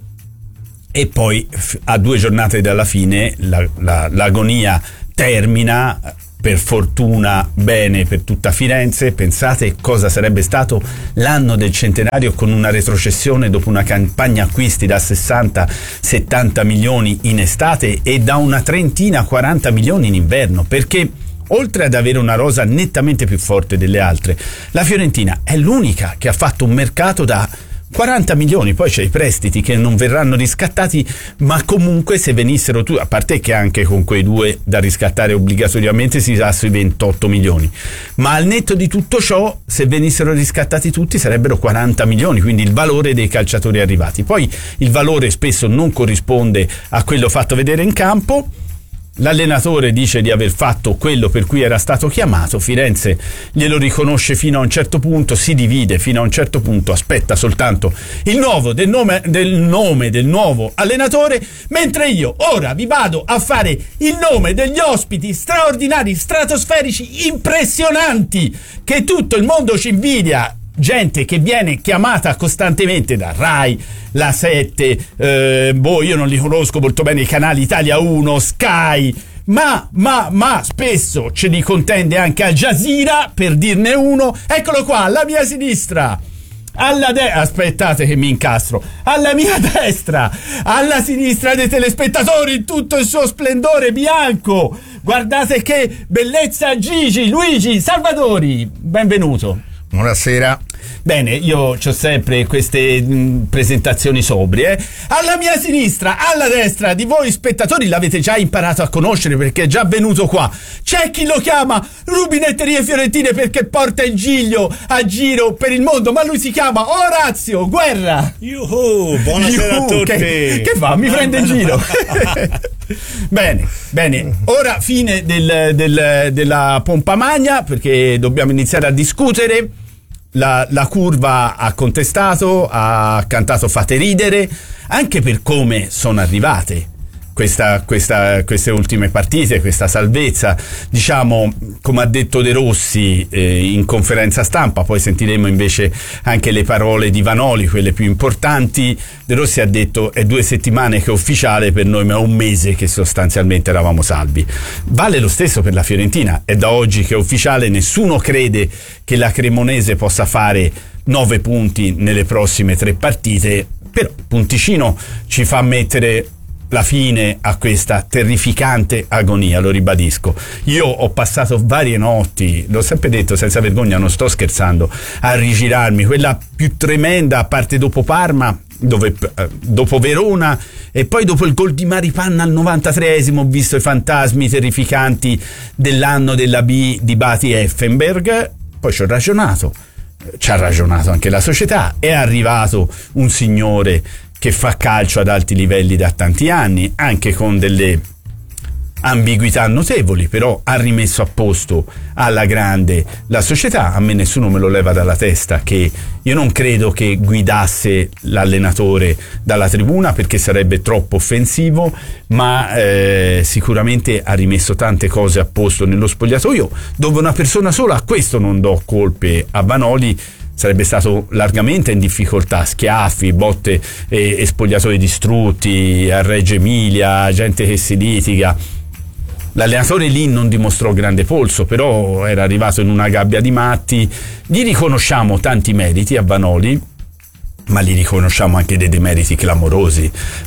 E poi a due giornate dalla fine la, la, l'agonia termina, per fortuna bene per tutta Firenze. Pensate cosa sarebbe stato l'anno del centenario con una retrocessione dopo una campagna acquisti da sessanta settanta milioni in estate e da una trentina quaranta milioni in inverno, perché oltre ad avere una rosa nettamente più forte delle altre, la Fiorentina è l'unica che ha fatto un mercato da quaranta milioni, poi c'è i prestiti che non verranno riscattati, ma comunque se venissero tu, a parte che anche con quei due da riscattare obbligatoriamente si sa sui ventotto milioni, ma al netto di tutto ciò, se venissero riscattati tutti sarebbero quaranta milioni, quindi il valore dei calciatori arrivati. Poi il valore spesso non corrisponde a quello fatto vedere in campo. L'allenatore dice di aver fatto quello per cui era stato chiamato, Firenze glielo riconosce fino a un certo punto, si divide fino a un certo punto, aspetta soltanto il nuovo del nome del nome del nuovo allenatore, mentre io ora vi vado a fare il nome degli ospiti straordinari, stratosferici, impressionanti, che tutto il mondo ci invidia. Gente che viene chiamata costantemente da Rai, La sette, eh, boh, io non li conosco molto bene, i canali Italia uno, Sky, ma, ma, ma spesso ce li contende anche Al Jazeera, per dirne uno. Eccolo qua, alla mia sinistra, alla destra, aspettate che mi incastro, alla mia destra, alla sinistra dei telespettatori in tutto il suo splendore bianco. Guardate che bellezza, Gigi, Luigi Salvadori, benvenuto. Buonasera. Bene, io ho sempre queste mh, presentazioni sobrie. Alla mia sinistra, alla destra di voi spettatori, l'avete già imparato a conoscere perché è già venuto qua. C'è chi lo chiama Rubinetterie Fiorentine perché porta il giglio a giro per il mondo, ma lui si chiama Orazio Guerra. Yuhu, buonasera Yuhu, a tutti. Che, che fa? Mi no, prende in giro. Bene, bene. Ora fine del, del, della pompa magna, perché dobbiamo iniziare a discutere. La, la curva ha contestato, ha cantato fate ridere, anche per come sono arrivate questa, questa, queste ultime partite, questa salvezza. Diciamo, come ha detto De Rossi eh, in conferenza stampa, poi sentiremo invece anche le parole di Vanoli, quelle più importanti. De Rossi ha detto è due settimane che è ufficiale per noi, ma è un mese che sostanzialmente eravamo salvi. Vale lo stesso per la Fiorentina, è da oggi che è ufficiale, nessuno crede che la Cremonese possa fare nove punti nelle prossime tre partite, però il punticino ci fa mettere la fine a questa terrificante agonia, lo ribadisco. Io ho passato varie notti, l'ho sempre detto senza vergogna, non sto scherzando, a rigirarmi, quella più tremenda, a parte dopo Parma, dove, eh, dopo Verona e poi dopo il gol di Maripanna al novantatreesimo ho visto i fantasmi terrificanti dell'anno della B di Bati Effenberg. Poi ci ho ragionato, ci ha ragionato anche la società, è arrivato un signore che fa calcio ad alti livelli da tanti anni, anche con delle ambiguità notevoli, però ha rimesso a posto alla grande la società. A me nessuno me lo leva dalla testa che io non credo che guidasse l'allenatore dalla tribuna, perché sarebbe troppo offensivo, ma eh, sicuramente ha rimesso tante cose a posto nello spogliatoio, dove una persona sola, a questo non do colpe a Vanoli, sarebbe stato largamente in difficoltà. Schiaffi, botte e, e spogliatoi distrutti a Reggio Emilia, gente che si litiga. L'allenatore lì non dimostrò grande polso, però era arrivato in una gabbia di matti. Gli riconosciamo tanti meriti a Vanoli, ma gli riconosciamo anche dei demeriti clamorosi.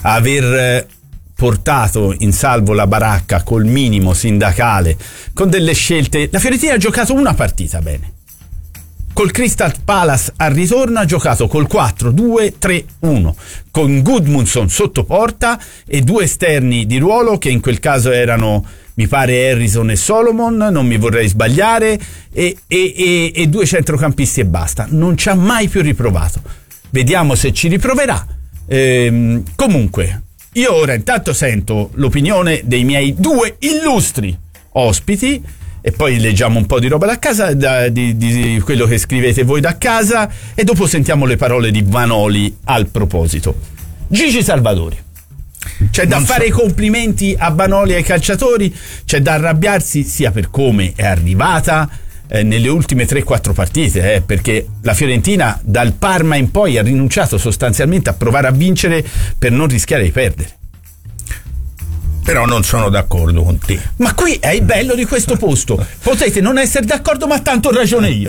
Aver portato in salvo la baracca col minimo sindacale, con delle scelte. La Fiorentina ha giocato una partita bene, Col Crystal Palace al ritorno ha giocato col quattro due tre uno con Gudmundsson sotto porta e due esterni di ruolo che in quel caso erano, mi pare, Harrison e Solomon, non mi vorrei sbagliare, e, e, e, e due centrocampisti e basta. Non ci ha mai più riprovato. Vediamo se ci riproverà. Ehm, comunque, io ora intanto sento l'opinione dei miei due illustri ospiti e poi leggiamo un po' di roba da casa, da, di, di quello che scrivete voi da casa, e dopo sentiamo le parole di Vanoli al proposito. Gigi Salvadori. C'è da non fare i so. complimenti a Vanoli e ai calciatori, c'è da arrabbiarsi sia per come è arrivata eh, nelle ultime tre quattro partite, eh, perché la Fiorentina dal Parma in poi ha rinunciato sostanzialmente a provare a vincere per non rischiare di perdere. Però non sono d'accordo con te. Ma qui è il bello di questo posto. Potete non essere d'accordo, ma tanto ho ragione io.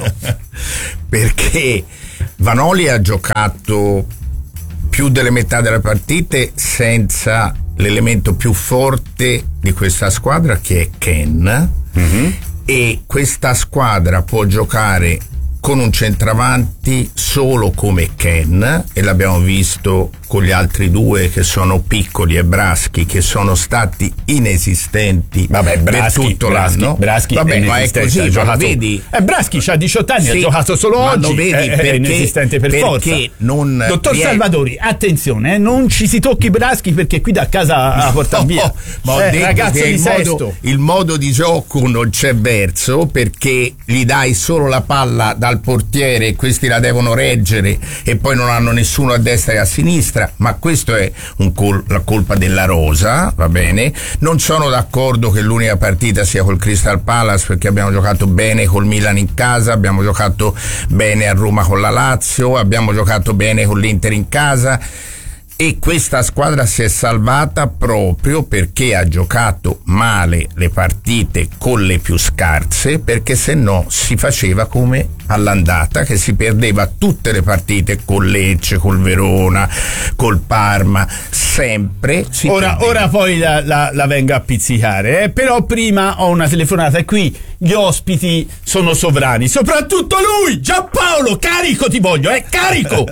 Perché Vanoli ha giocato più delle metà delle partite senza l'elemento più forte di questa squadra, che è Ken. Mm-hmm. E questa squadra può giocare con un centravanti solo come Ken, e l'abbiamo visto con gli altri due che sono Piccoli e Braschi, che sono stati inesistenti. Vabbè, Braschi, per tutto Braschi, l'anno. Braschi Vabbè, è ma è così, ha giocato, vedi? Eh, Braschi c'ha diciotto anni, sì, ha giocato solo ma oggi, vedi, è, perché, è inesistente per perché forza. Non Dottor riesce... Salvadori, attenzione, eh, non ci si tocchi Braschi, perché qui da casa a portare no, via. Ma ho eh, detto ragazzo che di il sesto. modo, il modo di gioco non c'è verso, perché gli dai solo la palla dal portiere e questi la devono reggere e poi non hanno nessuno a destra e a sinistra, ma questo è un col- la colpa della rosa, va bene. Non sono d'accordo che l'unica partita sia col Crystal Palace, perché abbiamo giocato bene col Milan in casa, abbiamo giocato bene a Roma con la Lazio, abbiamo giocato bene con l'Inter in casa, e questa squadra si è salvata proprio perché ha giocato male le partite con le più scarse, perché se no si faceva come all'andata, che si perdeva tutte le partite con Lecce, col Verona, col Parma, sempre si ora, ora poi la, la, la venga a pizzicare, eh? Però prima ho una telefonata e qui gli ospiti sono sovrani, soprattutto lui, Giampaolo, carico ti voglio, eh, carico.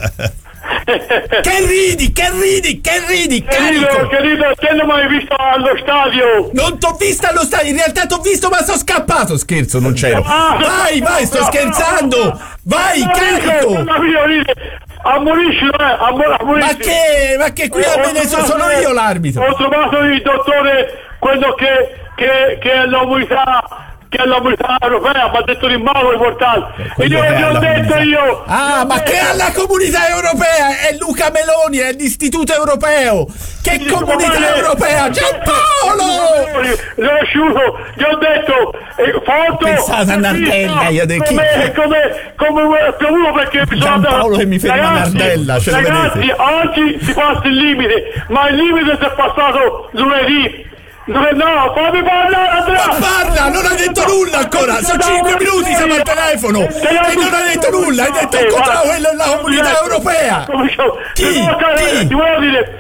Che ridi, che ridi, che ridi, carico! Querido, te non mi hai visto allo stadio! Non t'ho visto allo stadio, in realtà t'ho visto ma sono scappato, scherzo, non c'ero. Ah, vai, vai, sto scherzando! Vai, carico! Ammonisci, eh, ammonisci! Ma che, ma che qui a Venezuela sono io l'arbitro! Ho trovato il dottore, quello che, che, che è l'umanità, che è la comunità europea, mi ha detto in mano il portale. E io gli ho detto io. Ah, ma che è la comunità europea? È Luca Meloni, è l'Istituto Europeo. Che sì, comunità europea? Giampaolo! L'ho asciuto, gli ho detto eh, foto. Pensate a Nardella, io de chi? Come, come, come piovuto perché bisogna. Giampaolo che mi ferma Nardella, ce lo ragazzi, vedete? oggi si passa il limite, ma il limite si è passato lunedì. No, fammi parlare, Andrea! Ma parla, non ha detto nulla ancora! Sono cinque minuti, siamo al telefono! E non ha detto nulla, hai detto eh, contro quella la comunità europea! Chi? Chi? Ti volevo dire,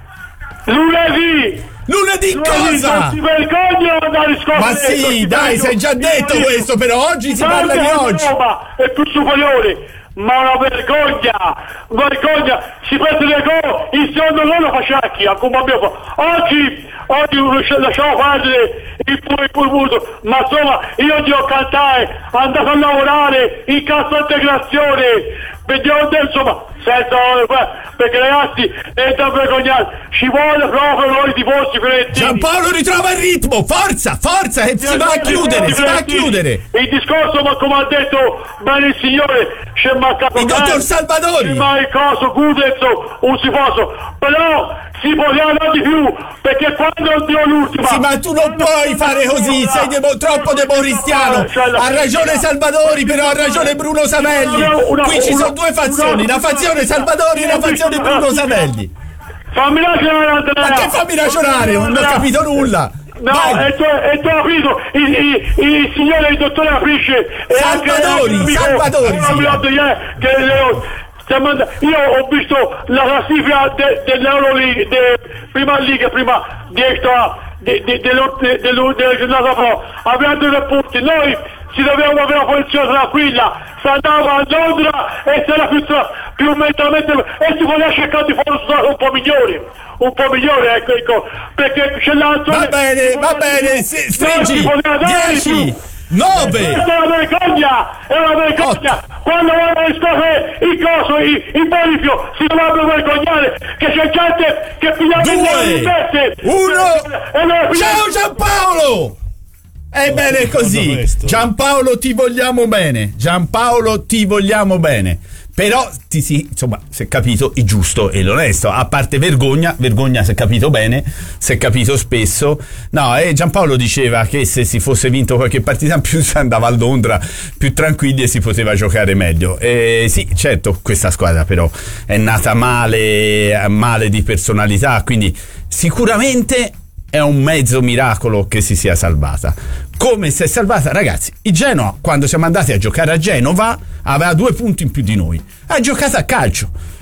lunedì! Lunedì cosa? Non si vergogna andare a scoprire! Ma sì, dai, sei già detto questo, però oggi si parla di oggi! È più superiore! Ma una vergogna, vergogna, si perde le gol, il secondo gol lo fa Sciacchi, come abbiamo fatto. Oggi, oggi lasciamo perdere il purmuto, ma insomma io ti ho cantato, andato a lavorare in cassa integrazione, vediamo insomma, senza, perché ragazzi è da vergognare, ci vuole proprio noi tifosi fiorentini. Giampaolo ritrova il ritmo, forza, forza, che si va a chiudere, si va a chiudere. Il discorso, ma come ha detto bene il signore, c'è mancato il dottor Salvadori, ma il coso Gudez un si posso, però si poteva andare di più, perché quando dio l'ultima. Sì, ma tu non puoi fare così, sei demo, troppo democristiano. Ha ragione Salvadori, però ha ragione Bruno Savelli. Qui ci sono due fazioni, una fazione Salvadori e una fazione Bruno Savelli. Fammi ragionare, Andrea. Ma che fammi ragionare? Non ho capito nulla. No, e tu, e tu capito, il, il, il signore, il dottore Aprisce e Salvadori, anche Salvadori, Salvadori sì. Che io ho visto la classifica de, dell'Euroleague, de, prima Liga, prima di extra, della giornata pro, abbiamo due punti, noi si doveva avere una posizione tranquilla, si andava a Londra e si era più, tra, più mentalmente e si voleva cercare di fare un po' migliore, un po' migliore, ecco, ecco, perché c'è l'altro. Va bene, va bene, si, stringi, dieci, nove. Questa è una vergogna, è una vergogna. Quando vanno a riscoprire il coso, il, il bolifio, si dovrebbero vergognare, che c'è gente che pigliava due, uno, ciao Giampaolo! Ebbene così, Giampaolo ti vogliamo bene, Giampaolo ti vogliamo bene, però ti si, insomma, si è capito il giusto e l'onesto, a parte vergogna, vergogna si è capito bene, si è capito spesso, no, e Giampaolo diceva che se si fosse vinto qualche partita in più si andava a Londra più tranquilli e si poteva giocare meglio, e sì, certo, questa squadra però è nata male, male di personalità, quindi sicuramente è un mezzo miracolo che si sia salvata. Come si è salvata? Ragazzi, il Genoa, quando siamo andati a giocare a Genova, aveva due punti in più di noi. Ha giocato a calcio.